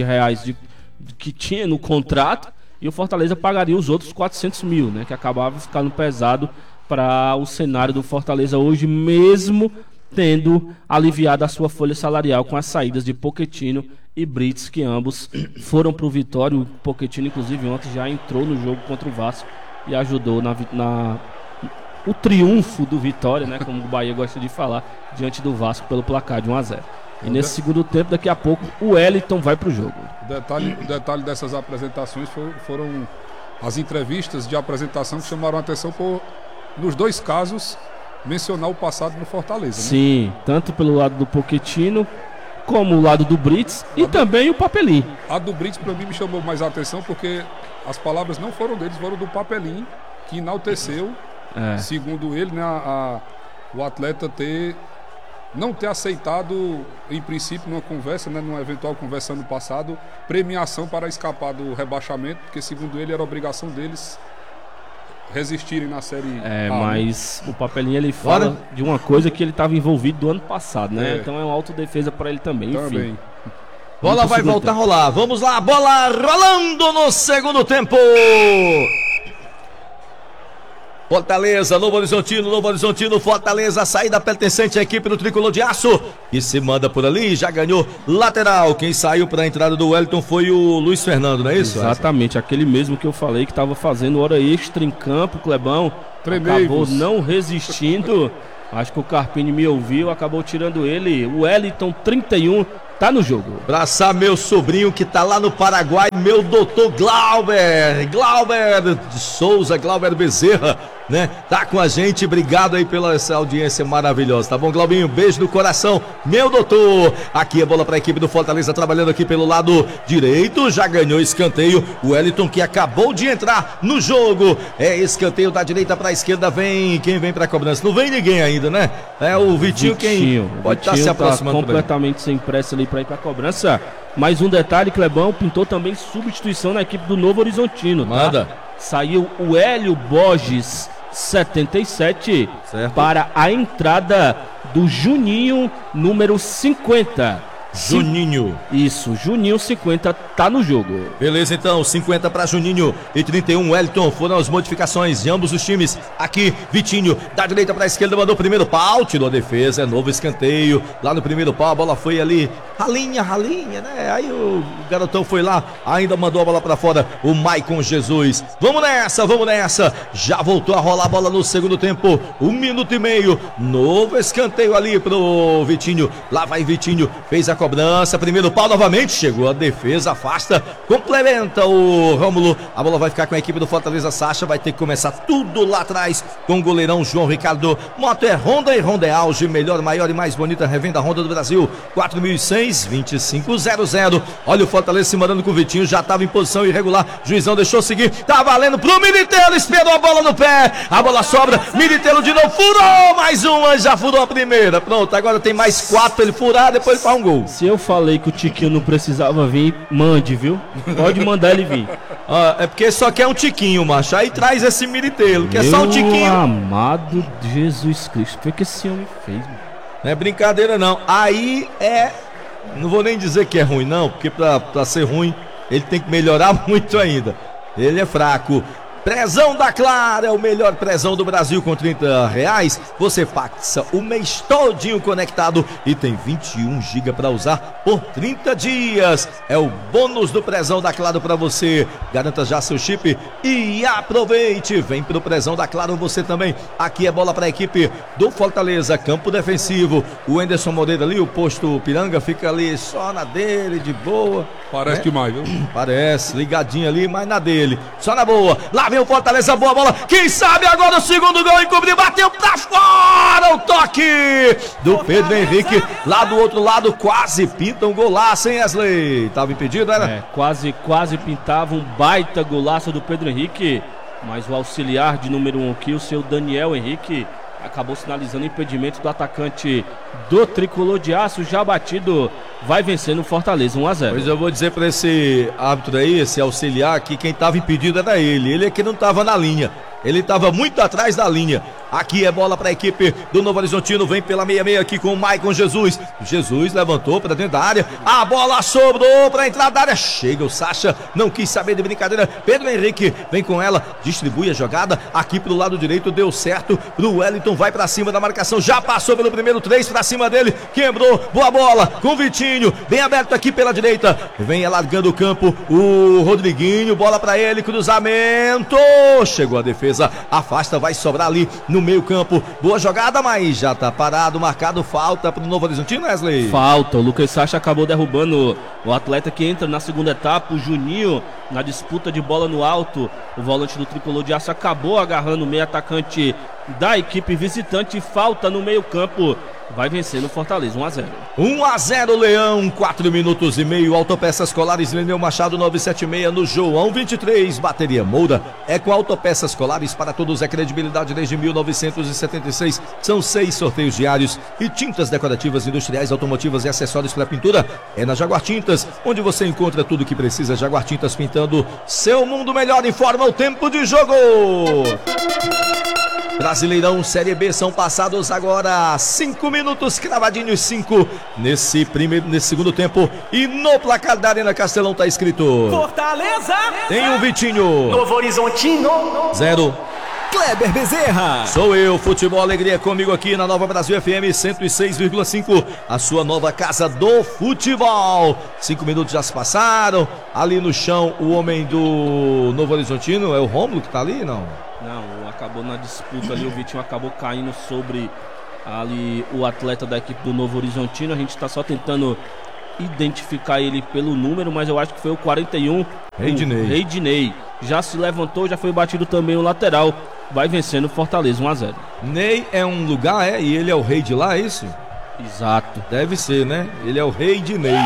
que tinha no contrato, e o Fortaleza pagaria os outros 400 mil, né? Que acabava ficando pesado para o cenário do Fortaleza hoje, mesmo tendo aliviado a sua folha salarial com as saídas de Pochettino e Brits, que ambos foram para o Vitória. O Pochettino, inclusive, ontem já entrou no jogo contra o Vasco e ajudou o triunfo do Vitória, né? Como o Bahia gosta de falar, diante do Vasco pelo placar de 1-0. E nesse segundo tempo, daqui a pouco, o Wellington vai pro jogo. O detalhe dessas apresentações foram as entrevistas de apresentação que chamaram a atenção por, nos dois casos, mencionar o passado no Fortaleza, né? Sim, tanto pelo lado do Pochettino, como o lado do Brits e também o Papelim. A do Brits, para mim, me chamou mais a atenção porque as palavras não foram deles, foram do Papelim, que enalteceu, segundo ele, né, o atleta não ter aceitado, em princípio, numa conversa, né, numa eventual conversa ano passado, premiação para escapar do rebaixamento, porque segundo ele era obrigação deles resistirem na Série A. Mas o Papelinho, ele fala de uma coisa que ele estava envolvido do ano passado, né? Então é uma autodefesa para ele também. Enfim. Bola vai voltar a rolar. Vamos lá, bola rolando no segundo tempo. Fortaleza, Novo Horizontino, Fortaleza, saída pertencente à equipe do Tricolor de Aço, que se manda por ali, já ganhou lateral. Quem saiu para a entrada do Wellington foi o Luiz Fernando, não é isso? Exatamente, aquele mesmo que eu falei que estava fazendo hora extra em campo, Clebão. Acabou não resistindo. Acho que o Carpini me ouviu, acabou tirando ele. O Wellington, 31, tá no jogo. Abraçar meu sobrinho que tá lá no Paraguai, meu doutor Glauber de Souza, Glauber Bezerra, né? Tá com a gente, obrigado aí pela essa audiência maravilhosa, tá bom, Glaubinho? Beijo no coração, meu doutor. Aqui a bola pra equipe do Fortaleza, trabalhando aqui pelo lado direito, já ganhou escanteio, o Wellington que acabou de entrar no jogo, é escanteio da direita pra esquerda, quem vem pra cobrança? Não vem ninguém ainda, né? É o Vitinho quem pode estar se aproximando. Tá completamente sem pressa ali pra ir pra cobrança. Mais um detalhe, Clebão, pintou também substituição na equipe do Novo Horizontino, tá? Manda. Saiu o Hélio Borges, 77, certo, para a entrada do Juninho, número 50. Juninho. Isso, Juninho 50 tá no jogo. Beleza, então, 50 para Juninho e 31 Wellington. Foram as modificações de ambos os times. Aqui, Vitinho, da direita para a esquerda, mandou o primeiro pau, tirou a defesa, é novo escanteio. Lá no primeiro pau, a bola foi ali, ralinha, né? Aí o garotão foi lá, ainda mandou a bola para fora, o Maicon Jesus. Vamos nessa. Já voltou a rolar a bola no segundo tempo, 1 minuto e meio. Novo escanteio ali pro Vitinho. Lá vai Vitinho, fez a cobrança, primeiro pau novamente, chegou a defesa, afasta, complementa o Rômulo, a bola vai ficar com a equipe do Fortaleza. Sacha vai ter que começar tudo lá atrás com o goleirão João Ricardo. Moto é Honda e Honda é Auge, melhor, maior e mais bonita revenda Honda do Brasil, 4100-2500. Olha o Fortaleza se mandando com o Vitinho, já estava em posição irregular, juizão deixou seguir, tá valendo pro Militeiro, esperou a bola no pé, a bola sobra, Militeiro de novo, furou mais uma, já furou a primeira, pronto, agora tem mais 4 ele furar, depois ele faz um gol. Se eu falei que o Tiquinho não precisava vir, mande, viu? Pode mandar ele vir. É porque só quer um tiquinho, macho. Aí traz esse Militeiro, que é só um tiquinho. Meu amado Jesus Cristo, o que esse homem fez, mano? Não é brincadeira, não. Aí não vou nem dizer que é ruim, não, porque pra ser ruim, ele tem que melhorar muito ainda. Ele é fraco. Prezão da Clara, é o melhor prezão do Brasil com R$30. Você passa o mês todinho conectado e tem 21 GB para usar por 30 dias. É o bônus do Prezão da Claro para você. Garanta já seu chip e aproveite. Vem pro Prezão da Claro você também. Aqui é bola para a equipe do Fortaleza, campo defensivo. O Anderson Moreira ali, o posto Piranga, fica ali só na dele, de boa. Parece demais, viu? Parece, ligadinho ali, mas na dele. Só na boa. Lá vem o Fortaleza, boa bola. Quem sabe agora o segundo gol encobriu, bateu pra fora. O toque do Pedro Henrique. Lá do outro lado, quase pinta um golaço, hein, Wesley? Tava impedido, era? Quase pintava um baita golaço do Pedro Henrique. Mas o auxiliar de número 1 aqui, o seu Daniel Henrique, acabou sinalizando impedimento do atacante do Tricolor de Aço, já batido, vai vencendo o Fortaleza 1-0. Pois eu vou dizer para esse árbitro aí, esse auxiliar, que quem estava impedido era ele é que não estava na linha. Ele estava muito atrás da linha. Aqui é bola para a equipe do Novo Horizontino. Vem pela meia-meia aqui com o Maicon Jesus. Jesus levantou para dentro da área. A bola sobrou para entrar da área. Chega o Sacha. Não quis saber de brincadeira. Pedro Henrique vem com ela. Distribui a jogada. Aqui pro lado direito deu certo. Pro Wellington vai para cima da marcação. Já passou pelo primeiro 3 para cima dele. Quebrou. Boa bola com o Vitinho. Bem aberto aqui pela direita. Vem alargando o campo. O Rodriguinho. Bola para ele. Cruzamento. Chegou a defesa. Afasta, vai sobrar ali no meio campo, boa jogada, mas já tá parado, marcado falta pro Novo Horizontino, Wesley. Falta, o Lucas Sacha acabou derrubando o atleta que entra na segunda etapa, o Juninho, na disputa de bola no alto, o volante do Tricolor de Aço acabou agarrando o meio atacante da equipe visitante, falta no meio campo, vai vencendo o Fortaleza, 1-0. 1-0 Leão, 4 minutos e meio, Autopeças Colares, Leneu Machado 976 no João 23, Bateria Moura, é com Autopeças Colares para todos, é credibilidade desde 1976, são 6 sorteios diários e tintas decorativas, industriais, automotivas e acessórios para pintura, é na Jaguar Tintas, onde você encontra tudo que precisa. Jaguar Tintas, pintando seu mundo melhor. Informa o tempo de jogo. Brasileirão Série B, são passados agora 5 minutos, cravadinhos 5 nesse segundo tempo. E no placar da Arena Castelão tá escrito: Fortaleza tem um Vitinho, Novo Horizontino 0, Kleber Bezerra. Sou eu, Futebol Alegria comigo aqui na Nova Brasil FM 106,5, a sua nova casa do futebol. 5 minutos já se passaram. Ali no chão, o homem do Novo Horizontino, é o Rômulo que tá ali, não? Não, acabou na disputa ali, o Vitinho acabou caindo sobre ali o atleta da equipe do Novo Horizontino. A gente tá só tentando identificar ele pelo número, mas eu acho que foi o 41, Reidinei. Já se levantou, já foi batido também o lateral. Vai vencendo o Fortaleza 1-0. Ney é um lugar, e ele é o rei de lá, é isso? Exato. Deve ser, né? Ele é o rei de Ney.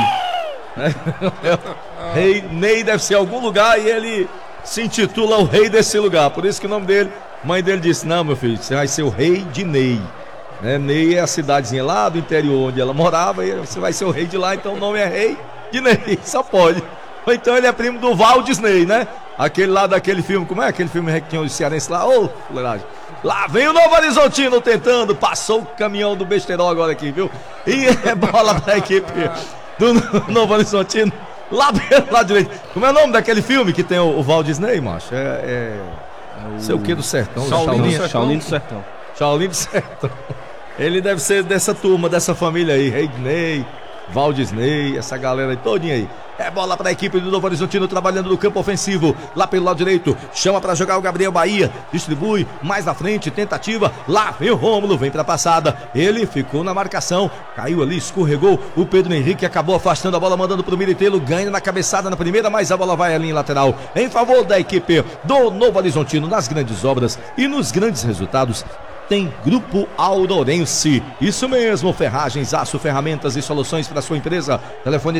Rei Ney deve ser algum lugar e ele se intitula o rei desse lugar. Por isso que o nome dele, mãe dele disse: não, meu filho, você vai ser o rei de Ney. Ney é a cidadezinha lá do interior onde ela morava, e você vai ser o rei de lá, então o nome é Rei de Ney, só pode. Ou então ele é primo do Walt Disney, né? Aquele lá daquele filme, como é aquele filme que tinha os cearenses lá? Ô, fuleiragem. Lá vem o Novo Horizontino tentando, passou o caminhão do besterol agora aqui, viu? E é bola pra equipe do Novo Horizontino, lá pelo lado direito. Como é o nome daquele filme que tem o Walt Disney, macho? Sei o que do sertão? Shaolin do Sertão. Shaolin do Sertão. Ele deve ser dessa turma, dessa família aí, Reidinei, Walt Disney, essa galera aí, todinha aí. É bola para a equipe do Novo Horizontino trabalhando no campo ofensivo, lá pelo lado direito, chama para jogar o Gabriel Bahia, distribui, mais na frente, tentativa, lá vem o Rômulo, vem para a passada, ele ficou na marcação, caiu ali, escorregou, o Pedro Henrique acabou afastando a bola, mandando para o Militelo, ganha na cabeçada na primeira, mas a bola vai ali em lateral, em favor da equipe do Novo Horizontino. Nas grandes obras e nos grandes resultados tem Grupo Aurorense. Isso mesmo, ferragens, aço, ferramentas e soluções para sua empresa. Telefone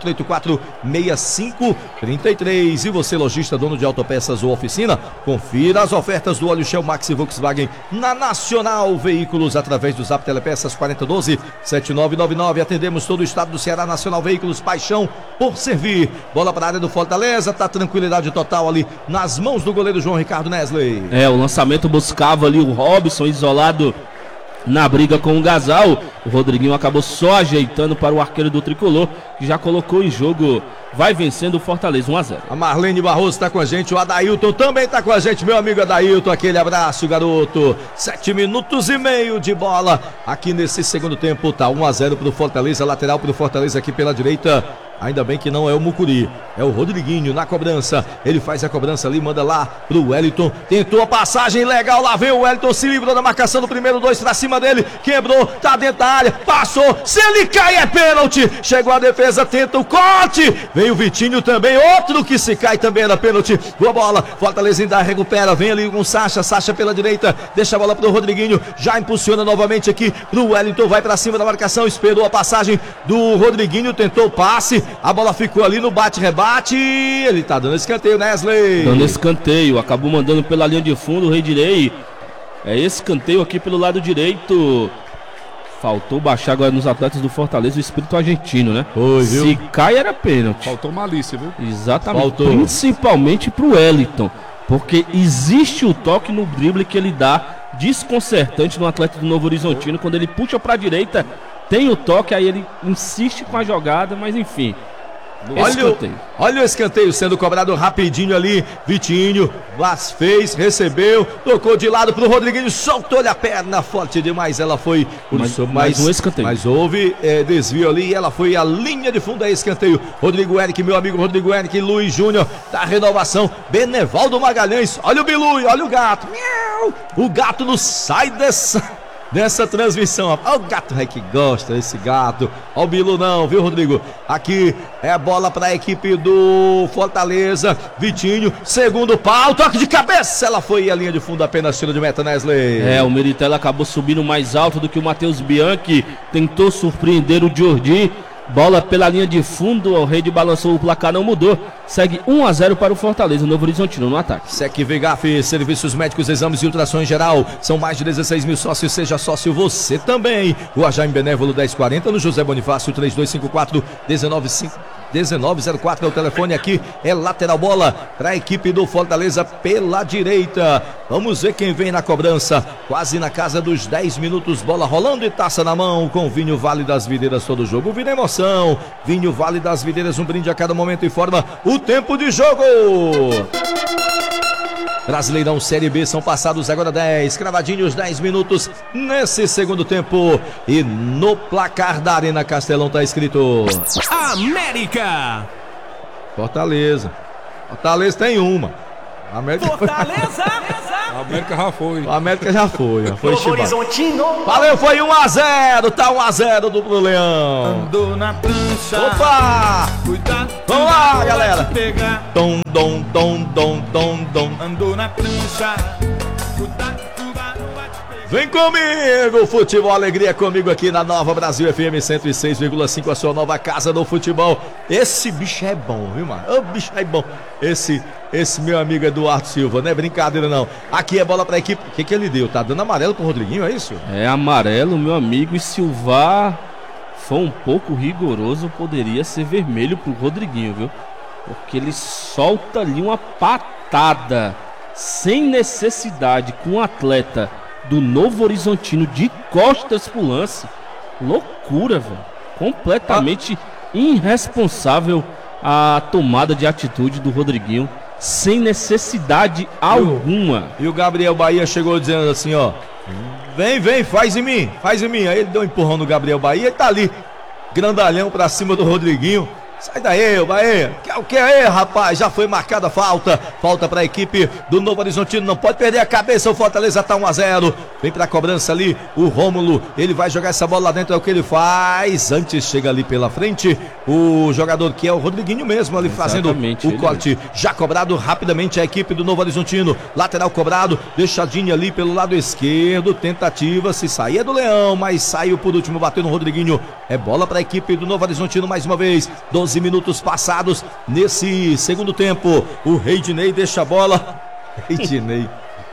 3484-6533. E você, lojista, dono de autopeças ou oficina, confira as ofertas do óleo Shell Max e Volkswagen na Nacional Veículos através do Zap Telepeças 4012-7999. Atendemos todo o estado do Ceará. Nacional Veículos, paixão por servir. Bola para a área do Fortaleza, tá tranquilidade total ali nas mãos do goleiro João Ricardo Nesley. O lançamento buscava ali o Robson isolado na briga com o Gasal. O Rodriguinho acabou só ajeitando para o arqueiro do Tricolor, que já colocou em jogo. Vai vencendo o Fortaleza 1-0. A Marlene Barroso está com a gente, o Adailton também está com a gente, meu amigo Adailton, aquele abraço, garoto. 7 minutos e meio de bola aqui nesse segundo tempo, tá 1-0 para o Fortaleza, lateral para o Fortaleza aqui pela direita. Ainda bem que não é o Mucuri, é o Rodriguinho na cobrança. Ele faz a cobrança ali, manda lá pro Wellington. Tentou a passagem legal, lá vem o Wellington, se livrou da marcação do primeiro, 2 pra cima dele. Quebrou, tá dentro da área, passou. Se ele cai é pênalti. Chegou a defesa, tenta o corte. Vem o Vitinho também, outro que se cai também era pênalti. Boa bola, Fortaleza ainda recupera. Vem ali com o Sacha pela direita. Deixa a bola pro Rodriguinho, já impulsiona novamente aqui pro Wellington. Vai pra cima da marcação, esperou a passagem do Rodriguinho, tentou o passe. A bola ficou ali no bate-rebate. Ele tá dando escanteio, Nesley. Dando escanteio, acabou mandando pela linha de fundo o Reidinei. É escanteio aqui pelo lado direito. Faltou baixar agora nos atletas do Fortaleza o espírito argentino, né? Foi, viu? Se cai era pênalti. Faltou malícia, viu? Exatamente. Faltou. Principalmente pro Wellington. Porque existe o toque no drible que ele dá desconcertante no atleta do Novo Horizontino. Quando ele puxa pra direita, tem o toque, aí ele insiste com a jogada, mas enfim. Olha o escanteio sendo cobrado rapidinho ali. Vitinho, fez, recebeu, tocou de lado pro Rodriguinho, soltou-lhe a perna, forte demais. Ela foi. Mais um escanteio. Mas houve desvio ali e ela foi a linha de fundo. É escanteio. Rodrigo Eric, meu amigo Rodrigo Eric, Luiz Júnior da renovação. Benevaldo Magalhães, olha o Bilui, olha o gato. Miau! O gato não sai dessa transmissão. Olha o gato que gosta desse gato. Olha o Bilu não, viu, Rodrigo? Aqui é a bola para a equipe do Fortaleza. Vitinho, segundo pau, toque de cabeça. Ela foi a linha de fundo, apenas tiro de meta, Nesley. O Militelo acabou subindo mais alto do que o Matheus Bianchi. Tentou surpreender o Jordi. Bola pela linha de fundo, o Rede balançou, o placar não mudou. Segue 1-0 para o Fortaleza, o Novo Horizontino no ataque. Sec Vegaf, serviços médicos, exames e ultrassom em geral. São mais de 16 mil sócios, seja sócio você também. O Jaime Benévolo 1040, no José Bonifácio 3254-1904 é o telefone aqui. É lateral bola para a equipe do Fortaleza pela direita. Vamos ver quem vem na cobrança. Quase na casa dos 10 minutos, bola rolando e taça na mão com Vinho Vale das Videiras todo jogo. Vira emoção. Vinho Vale das Videiras, um brinde a cada momento e forma o tempo de jogo. Brasileirão Série B, são passados agora 10, cravadinhos 10 minutos nesse segundo tempo. E no placar da Arena Castelão tá escrito América. Fortaleza. Fortaleza tem uma. América Fortaleza. A América já foi. A América já foi, já foi Novo chibado. Horizontino. Valeu, foi 1-0, tá 1-0 do Leão. Andou na prancha. Opa! Cuidado. Vamos lá, galera. Pegar. Dom, dom, dom, dom, dom, dom. Andou na prancha. Cuidado, tubarão vai te pegar. Vem comigo, futebol, alegria comigo aqui na Nova Brasil FM 106,5, a sua nova casa do futebol. Esse bicho é bom, viu, mano? O bicho é bom. Esse meu amigo Eduardo Silva, não é brincadeira não. Aqui é bola pra equipe. O que ele deu? Tá dando amarelo pro Rodriguinho, é isso? É amarelo, meu amigo, e se o VAR for um pouco rigoroso, poderia ser vermelho pro Rodriguinho, viu? Porque ele solta ali uma patada sem necessidade com o atleta do Novo Horizontino de costas pro lance. Loucura, velho. Completamente irresponsável a tomada de atitude do Rodriguinho, sem necessidade alguma. E o Gabriel Bahia chegou dizendo assim, ó: vem, faz em mim. Aí ele deu um empurrão no Gabriel Bahia e tá ali, grandalhão pra cima do Rodriguinho. Sai daí, ô Bahia. O que é, rapaz? Já foi marcada a falta. Falta para a equipe do Novo Horizontino. Não pode perder a cabeça. O Fortaleza tá 1-0. Vem pra cobrança ali o Rômulo. Ele vai jogar essa bola lá dentro. É o que ele faz. Antes chega ali pela frente o jogador que é o Rodriguinho mesmo, ali fazendo o corte. Já cobrado rapidamente a equipe do Novo Horizontino. Lateral cobrado. Deixadinho ali pelo lado esquerdo. Tentativa. Se sair é do Leão, mas saiu por último. Bateu no Rodriguinho. É bola para a equipe do Novo Horizontino mais uma vez. 12 minutos passados nesse segundo tempo. O Reidinei deixa a bola. Reidinei.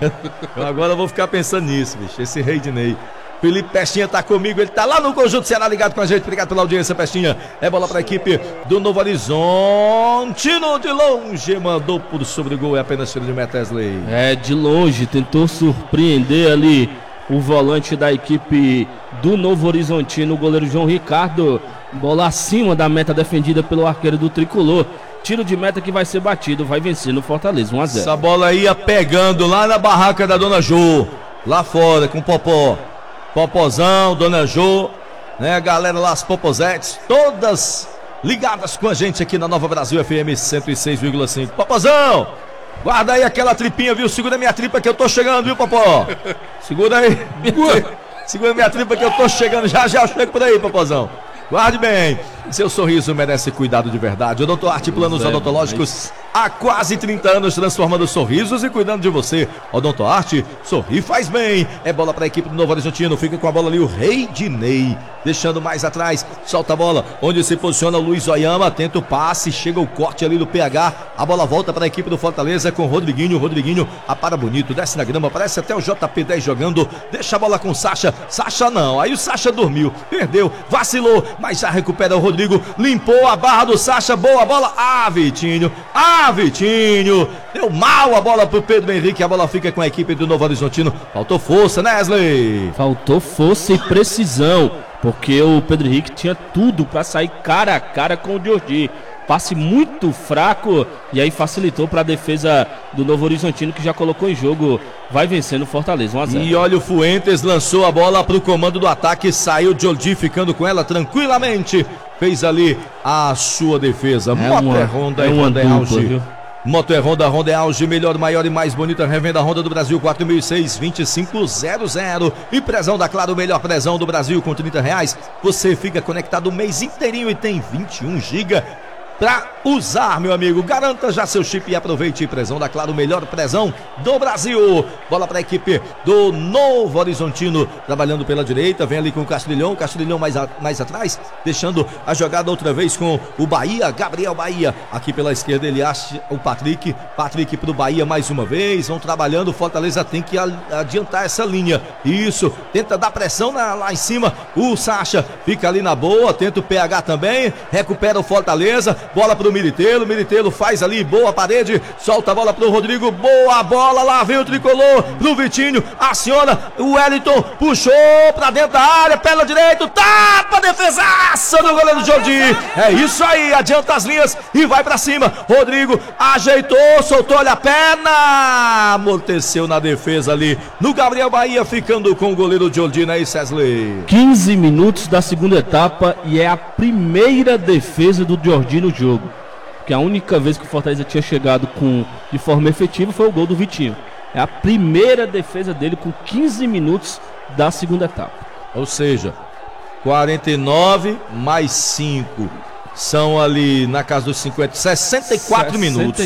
Eu agora vou ficar pensando nisso, bicho. Esse Reidinei. Felipe Pestinha tá comigo, ele tá lá no Conjunto Ceará ligado com a gente. Obrigado pela audiência, Pestinha. É bola pra equipe do Novo Horizontino. De longe, mandou por sobre o gol. É apenas tiro de meta, Wesley. É, de longe, tentou surpreender ali o volante da equipe do Novo Horizontino, o goleiro João Ricardo. Bola acima da meta defendida pelo arqueiro do Tricolor. Tiro de meta que vai ser batido, vai vencer no Fortaleza, 1-0. Essa bola ia pegando lá na barraca da Dona Jô, lá fora com o Popó. Popozão, Dona Jô, né, a galera lá, as Popozetes, todas ligadas com a gente aqui na Nova Brasil FM 106,5. Popozão, guarda aí aquela tripinha, viu? Segura minha tripa que eu tô chegando, viu, Popó? Segura aí. Segura minha tripa que eu tô chegando, já eu chego por aí, Popozão. Guarde bem, seu sorriso merece cuidado de verdade. Odontarte Planos Odontológicos há quase 30 anos, transformando sorrisos e cuidando de você. Odontarte, sorri faz bem. É bola para a equipe do Novo Horizontino. Fica com a bola ali o Reidinei, deixando mais atrás, solta a bola, onde se posiciona o Luiz Oyama, tenta o passe, chega o corte ali do PH. A bola volta para a equipe do Fortaleza com o Rodriguinho. Rodriguinho apara bonito, desce na grama, parece até o JP10 jogando. Deixa a bola com o Sacha. Sacha não, aí o Sacha dormiu, perdeu, vacilou, mas já recupera o Rodrigo, limpou a barra do Sacha, boa bola, Vitinho, Vitinho, deu mal a bola pro Pedro Henrique, a bola fica com a equipe do Novo Horizontino. Faltou força, né, Wesley? Faltou força e precisão, porque o Pedro Henrique tinha tudo para sair cara a cara com o Jordi. Passe muito fraco e aí facilitou para a defesa do Novo Horizontino, que já colocou em jogo, vai vencendo o Fortaleza, 1-0. E olha, o Fuentes lançou a bola para o comando do ataque, saiu o Jordi ficando com ela tranquilamente, fez ali a sua defesa. Moto é Honda e Honda é Auge. Moto é Honda, Honda é Auge, melhor, maior e mais bonita revenda Honda do Brasil, 4006-2500. E prezão da Claro, melhor prezão do Brasil, com R$30. Você fica conectado o mês inteirinho e tem 21 GB pra usar, meu amigo. Garanta já seu chip e aproveite. Prezão da Claro, melhor prezão do Brasil. Bola para a equipe do Novo Horizontino, trabalhando pela direita, vem ali com o Castilhão mais atrás, deixando a jogada outra vez com o Bahia, Gabriel Bahia. Aqui pela esquerda ele acha o Patrick pro Bahia mais uma vez, vão trabalhando. O Fortaleza tem que adiantar essa linha, isso, tenta dar pressão lá em cima. O Sacha fica ali na boa, tenta o PH também, recupera o Fortaleza. bola pro Militelo faz ali, boa parede, solta a bola pro Rodrigo, boa bola, lá vem o tricolor, pro Vitinho, aciona, o Wellington puxou pra dentro da área, pé direito, tapa, defesaça do goleiro Jordi. É isso aí, adianta as linhas e vai pra cima. Rodrigo ajeitou, soltou-lhe a perna, amorteceu na defesa ali no Gabriel Bahia, ficando com o goleiro Jordi, né, Cesley? 15 minutos da segunda etapa e é a primeira defesa do Jordi no jogo. Que a única vez que o Fortaleza tinha chegado de forma efetiva foi o gol do Vitinho. É a primeira defesa dele com 15 minutos da segunda etapa. Ou seja, 49 mais 5 são ali na casa dos 50, 64 minutos.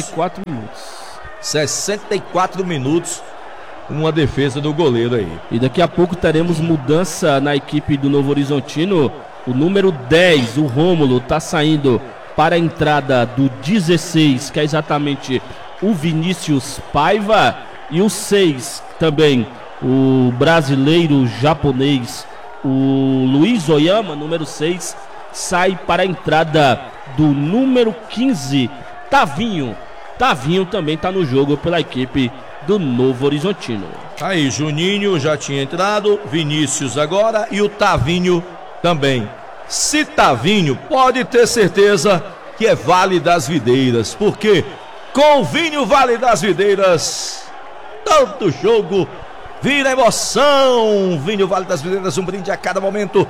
64 minutos, uma defesa do goleiro aí. E daqui a pouco teremos mudança na equipe do Novo Horizontino. O número 10, o Rômulo, está saindo para a entrada do 16, que é exatamente o Vinícius Paiva. E o 6 também, o brasileiro japonês, o Luiz Oyama, número 6, sai para a entrada do número 15, Tavinho. Tavinho também está no jogo pela equipe do Novo Horizontino. Aí, Juninho já tinha entrado, Vinícius agora e o Tavinho também. Se Tavinho, pode ter certeza que é Vale das Videiras, porque com o Vinho Vale das Videiras, todo jogo vira emoção. Vinho Vale das Videiras, um brinde a cada momento.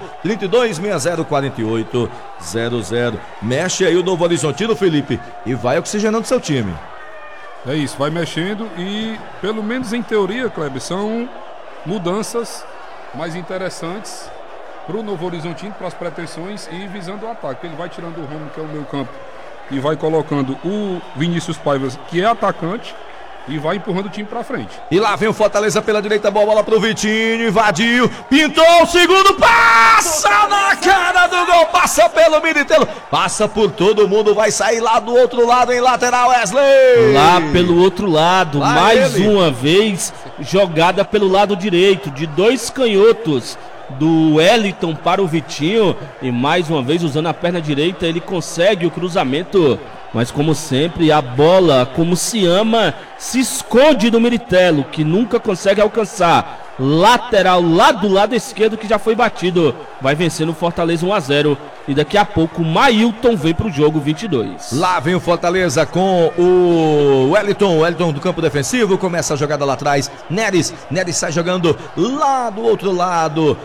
32604800. Mexe aí o Novo Horizontino, Felipe, e vai oxigenando seu time. É isso, vai mexendo e, pelo menos em teoria, Kleber, são mudanças mais interessantes para o Novo Horizontino, para as pretensões e visando o ataque. Ele vai tirando o Romulo, que é o meio campo, e vai colocando o Vinícius Paiva, que é atacante, e vai empurrando o time pra frente. E lá vem o Fortaleza pela direita, bola pro Vitinho, invadiu, pintou o segundo, passa na cara do gol, passa pelo Militelo, passa por todo mundo, vai sair lá do outro lado em lateral, Wesley. Lá pelo outro lado, lá mais ele. uma vez, jogada pelo lado direito, de dois canhotos, do Wellington para o Vitinho, e mais uma vez usando a perna direita, ele consegue o cruzamento. Mas como sempre, a bola, como se ama, se esconde do Militelo, que nunca consegue alcançar. Lateral lá do lado esquerdo, que já foi batido. Vai vencendo o Fortaleza 1-0. E daqui a pouco o Mailton vem pro jogo 22. Lá vem o Fortaleza com o Wellington do campo defensivo, começa a jogada lá atrás, Neres sai jogando lá do outro lado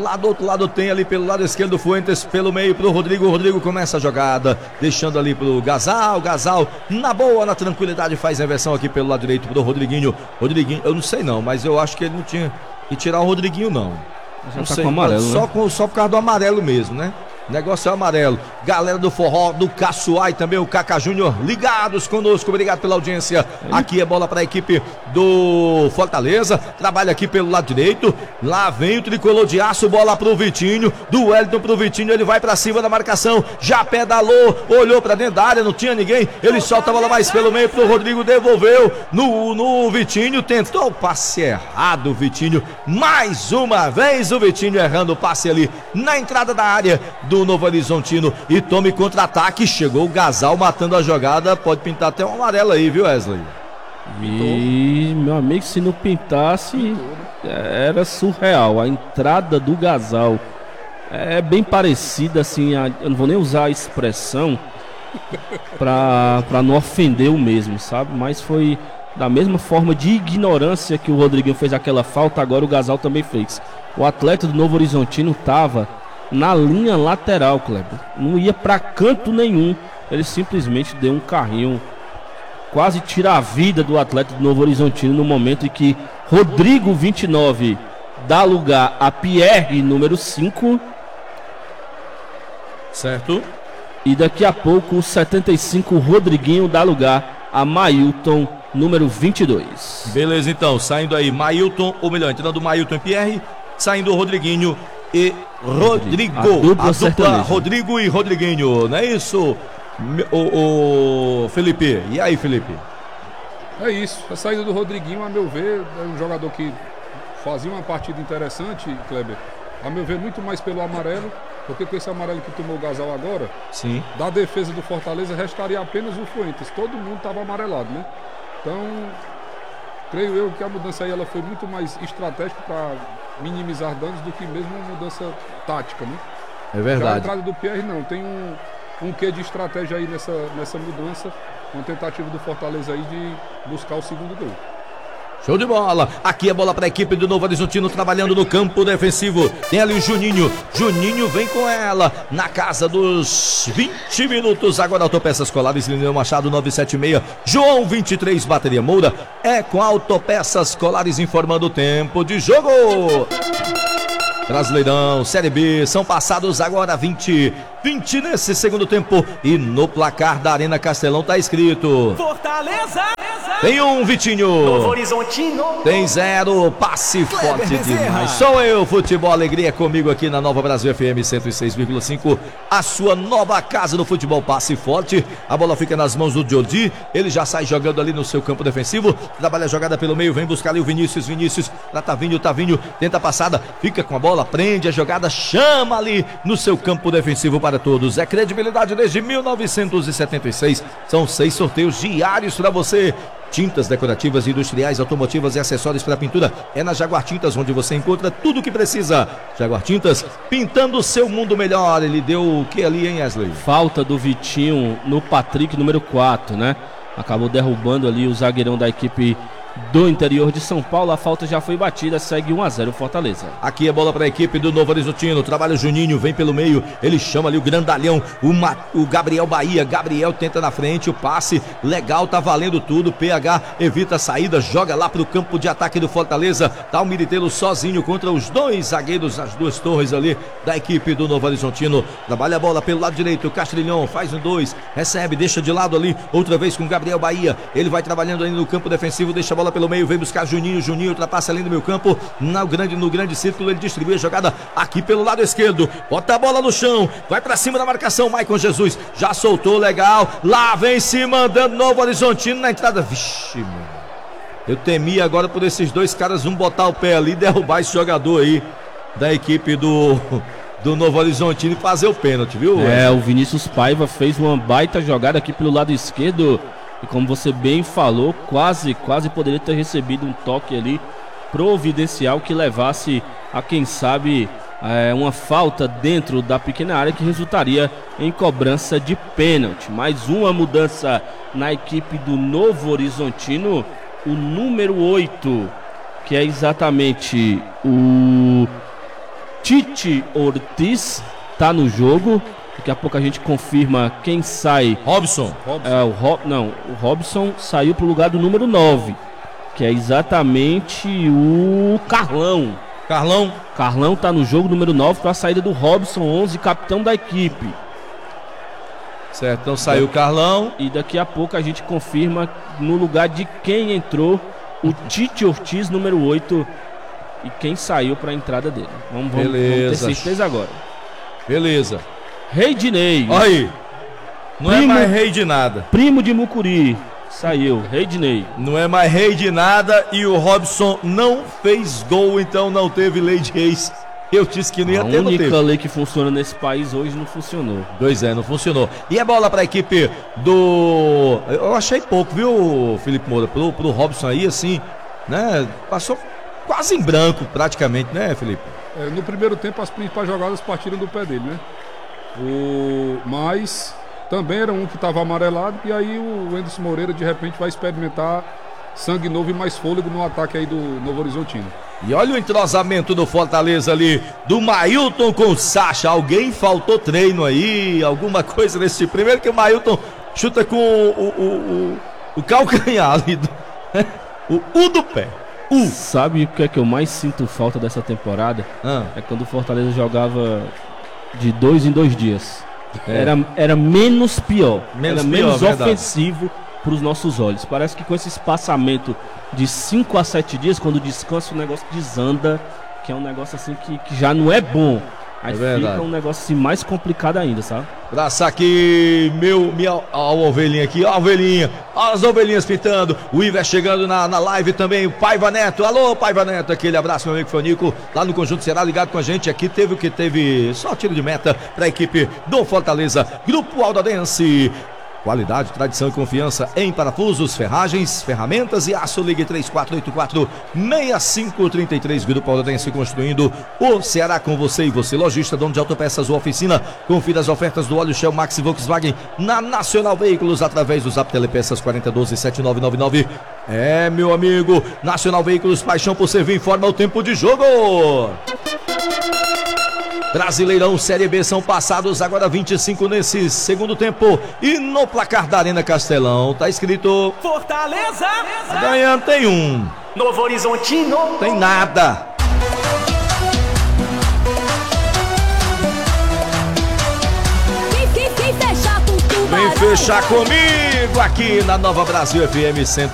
tem ali pelo lado esquerdo Fuentes, pelo meio pro Rodrigo começa a jogada, deixando ali pro Gasal na boa, na tranquilidade, faz a inversão aqui pelo lado direito pro Rodriguinho, eu não sei não, mas eu acho que ele não tinha que tirar o Rodriguinho não. Já Não tá sei, com amarelo, só, né? só por causa do amarelo mesmo, né? O negócio é amarelo. Galera do Forró, do Caçoar e também o Cacá Júnior ligados conosco. Obrigado pela audiência. Aqui é bola para a equipe do Fortaleza. Trabalha aqui pelo lado direito. Lá vem o tricolor de aço. Bola pro Vitinho. Do Wellington pro Vitinho. Ele vai para cima da marcação. Já pedalou. Olhou para dentro da área. Não tinha ninguém. Ele solta a bola mais pelo meio pro Rodrigo. Devolveu no Vitinho. Tentou o passe errado. O Vitinho. Mais uma vez o Vitinho errando o passe ali na entrada da área do Novo Horizontino, e tome contra-ataque, chegou o Gasal matando a jogada, pode pintar até um amarelo aí, viu, Wesley? E meu amigo, se não pintasse, era surreal. A entrada do Gasal é bem parecida assim, eu não vou nem usar a expressão pra não ofender o mesmo, sabe? Mas foi da mesma forma de ignorância que o Rodriguinho fez aquela falta, agora o Gasal também fez. O atleta do Novo Horizontino tava na linha lateral, Kleber, não ia pra canto nenhum, ele simplesmente deu um carrinho, quase tira a vida do atleta do Novo Horizontino no momento em que Rodrigo 29 dá lugar a Pierre número 5, certo? E daqui a pouco o 75 Rodriguinho dá lugar a Mailton número 22. Beleza, então, saindo aí Mailton, ou melhor, entrando Mailton e Pierre, saindo o Rodriguinho e Rodrigo, a dupla Rodrigo e Rodriguinho, não é isso, o Felipe? E aí, Felipe? É isso, a saída do Rodriguinho, a meu ver, é um jogador que fazia uma partida interessante, Kleber, a meu ver, muito mais pelo amarelo Porque com esse amarelo que tomou o Gasal agora, Sim. da defesa do Fortaleza restaria apenas o Fuentes. Todo mundo estava amarelado, né? Então, creio eu que a mudança aí ela foi muito mais estratégica para minimizar danos do que mesmo uma mudança tática, né? É Já a verdade. entrada do Pierre não, tem um quê de estratégia aí nessa mudança, uma tentativa do Fortaleza aí de buscar o segundo gol. Show de bola. Aqui a bola para a equipe do Novo Horizontino trabalhando no campo defensivo. Tem ali o Juninho. Juninho vem com ela na casa dos 20 minutos. Agora Autopeças Colares, Lineu Machado 976. João 23, Bateria Moura. É com Autopeças Colares informando o tempo de jogo. Brasileirão, Série B, são passados agora 20 nesse segundo tempo. E no placar da Arena Castelão tá escrito: Fortaleza! tem um, Vitinho. Novo Horizontino! Tem 0, passe forte Bezerra. demais. Sou eu, Futebol Alegria, comigo aqui na Nova Brasil FM 106,5. A sua nova casa do futebol, passe forte. A bola fica nas mãos do Jordi. Ele já sai jogando ali no seu campo defensivo. Trabalha a jogada pelo meio, vem buscar ali o Vinícius. Pra Tavinho, tenta a passada, fica com a bola, prende a jogada, chama ali no seu campo defensivo para todos. É credibilidade desde 1976. São 6 sorteios diários para você. Tintas decorativas, industriais, automotivas e acessórios para pintura. É na Jaguar Tintas onde você encontra tudo o que precisa. Jaguar Tintas, pintando o seu mundo melhor. Ele deu o que ali, hein, Wesley? Falta do Vitinho no Patrick, número 4, né? Acabou derrubando ali o zagueirão da equipe do interior de São Paulo. A falta já foi batida, segue 1-0 Fortaleza. Aqui é bola para a equipe do Novo Horizontino. Trabalha o Juninho, vem pelo meio. Ele chama ali o grandalhão, o Gabriel Bahia. Gabriel tenta na frente, o passe legal, tá valendo tudo. PH evita a saída, joga lá pro campo de ataque do Fortaleza. Tá o Militeiro sozinho contra os dois zagueiros, as duas torres ali da equipe do Novo Horizontino. Trabalha a bola pelo lado direito. Castrilhão faz um 2, recebe, deixa de lado ali. Outra vez com o Gabriel Bahia. Ele vai trabalhando aí no campo defensivo, deixa a bola pelo meio, vem buscar Juninho, ultrapassa ali no meu campo, no grande círculo, ele distribui a jogada aqui pelo lado esquerdo, bota a bola no chão, vai pra cima da marcação, Maicon Jesus, já soltou, legal, lá vem se mandando Novo Horizontino na entrada, vixe, mano, eu temia agora por esses dois caras, botar o pé ali e derrubar esse jogador aí, da equipe do Novo Horizontino e fazer o pênalti, viu? O Vinícius Paiva fez uma baita jogada aqui pelo lado esquerdo. E como você bem falou, quase poderia ter recebido um toque ali providencial que levasse a, quem sabe, uma falta dentro da pequena área que resultaria em cobrança de pênalti. Mais uma mudança na equipe do Novo Horizontino, o número 8, que é exatamente o Tite Ortiz, tá no jogo. Daqui a pouco a gente confirma quem sai. Robson. O Robson saiu pro lugar do número 9, que é exatamente o Carlão. Carlão tá no jogo número 9 para a saída do Robson, 11, capitão da equipe. Certo, então saiu o Carlão. E daqui a pouco a gente confirma no lugar de quem entrou o Tite Ortiz, número 8, e quem saiu para a entrada dele. Vamos ter certeza agora. Beleza. Reidinei. Olha aí. Não é mais rei de nada. Primo de Mucuri. Saiu, Reidinei. Não é mais rei de nada e o Robson não fez gol, então não teve lei de reis. Eu disse que não ia ter, a única lei que funciona nesse país hoje não funcionou. Não funcionou. E a bola para a equipe do... Eu achei pouco, viu, Felipe Moura? Pro Robson aí, assim, né? Passou quase em branco, praticamente, né, Felipe? No primeiro tempo, as principais jogadas partiram do pé dele, né? Mas também era um que estava amarelado. E aí o Anderson Moreira de repente vai experimentar sangue novo e mais fôlego no ataque aí do Novo Horizontino. E olha o entrosamento do Fortaleza ali, do Mailton com o Sacha. Alguém faltou treino aí, alguma coisa desse tipo. Primeiro que o Mailton chuta com o calcanhar ali, o do pé. Sabe o que é que eu mais sinto falta dessa temporada? É quando o Fortaleza jogava de 2 em 2 dias. Era menos pior. Menos ofensivo para os nossos olhos. Parece que com esse espaçamento de 5 a 7 dias, quando descansa, o negócio desanda, que é um negócio assim que já não é bom. Aí verdade. fica um negócio assim mais complicado ainda, sabe? Abraço aqui, a ovelhinha aqui, a ovelhinha, as ovelhinhas pitando, o Iver chegando na live também, o Paiva Neto, alô Paiva Neto, aquele abraço meu amigo Fanico, lá no Conjunto Ceará, ligado com a gente, aqui teve o que teve, só tiro de meta para a equipe do Fortaleza, Grupo Aldadense. Qualidade, tradição e confiança em parafusos, ferragens, ferramentas e aço. Ligue 3484-6533. Grupo Aldadense construindo o Ceará com você e você. Lojista, dono de autopeças ou oficina. Confira as ofertas do óleo Shell Max e Volkswagen na Nacional Veículos através do Zap Telepeças 4012-7999. É, meu amigo, Nacional Veículos, paixão por servir, informa o tempo de jogo. Brasileirão Série B são passados agora 25 nesse segundo tempo. E no placar da Arena Castelão tá escrito Fortaleza! ganhando tem um. Novo Horizontino! Tem nada. Quem fechar com Tubarão? Vem fechar comigo aqui na Nova Brasil FM 100.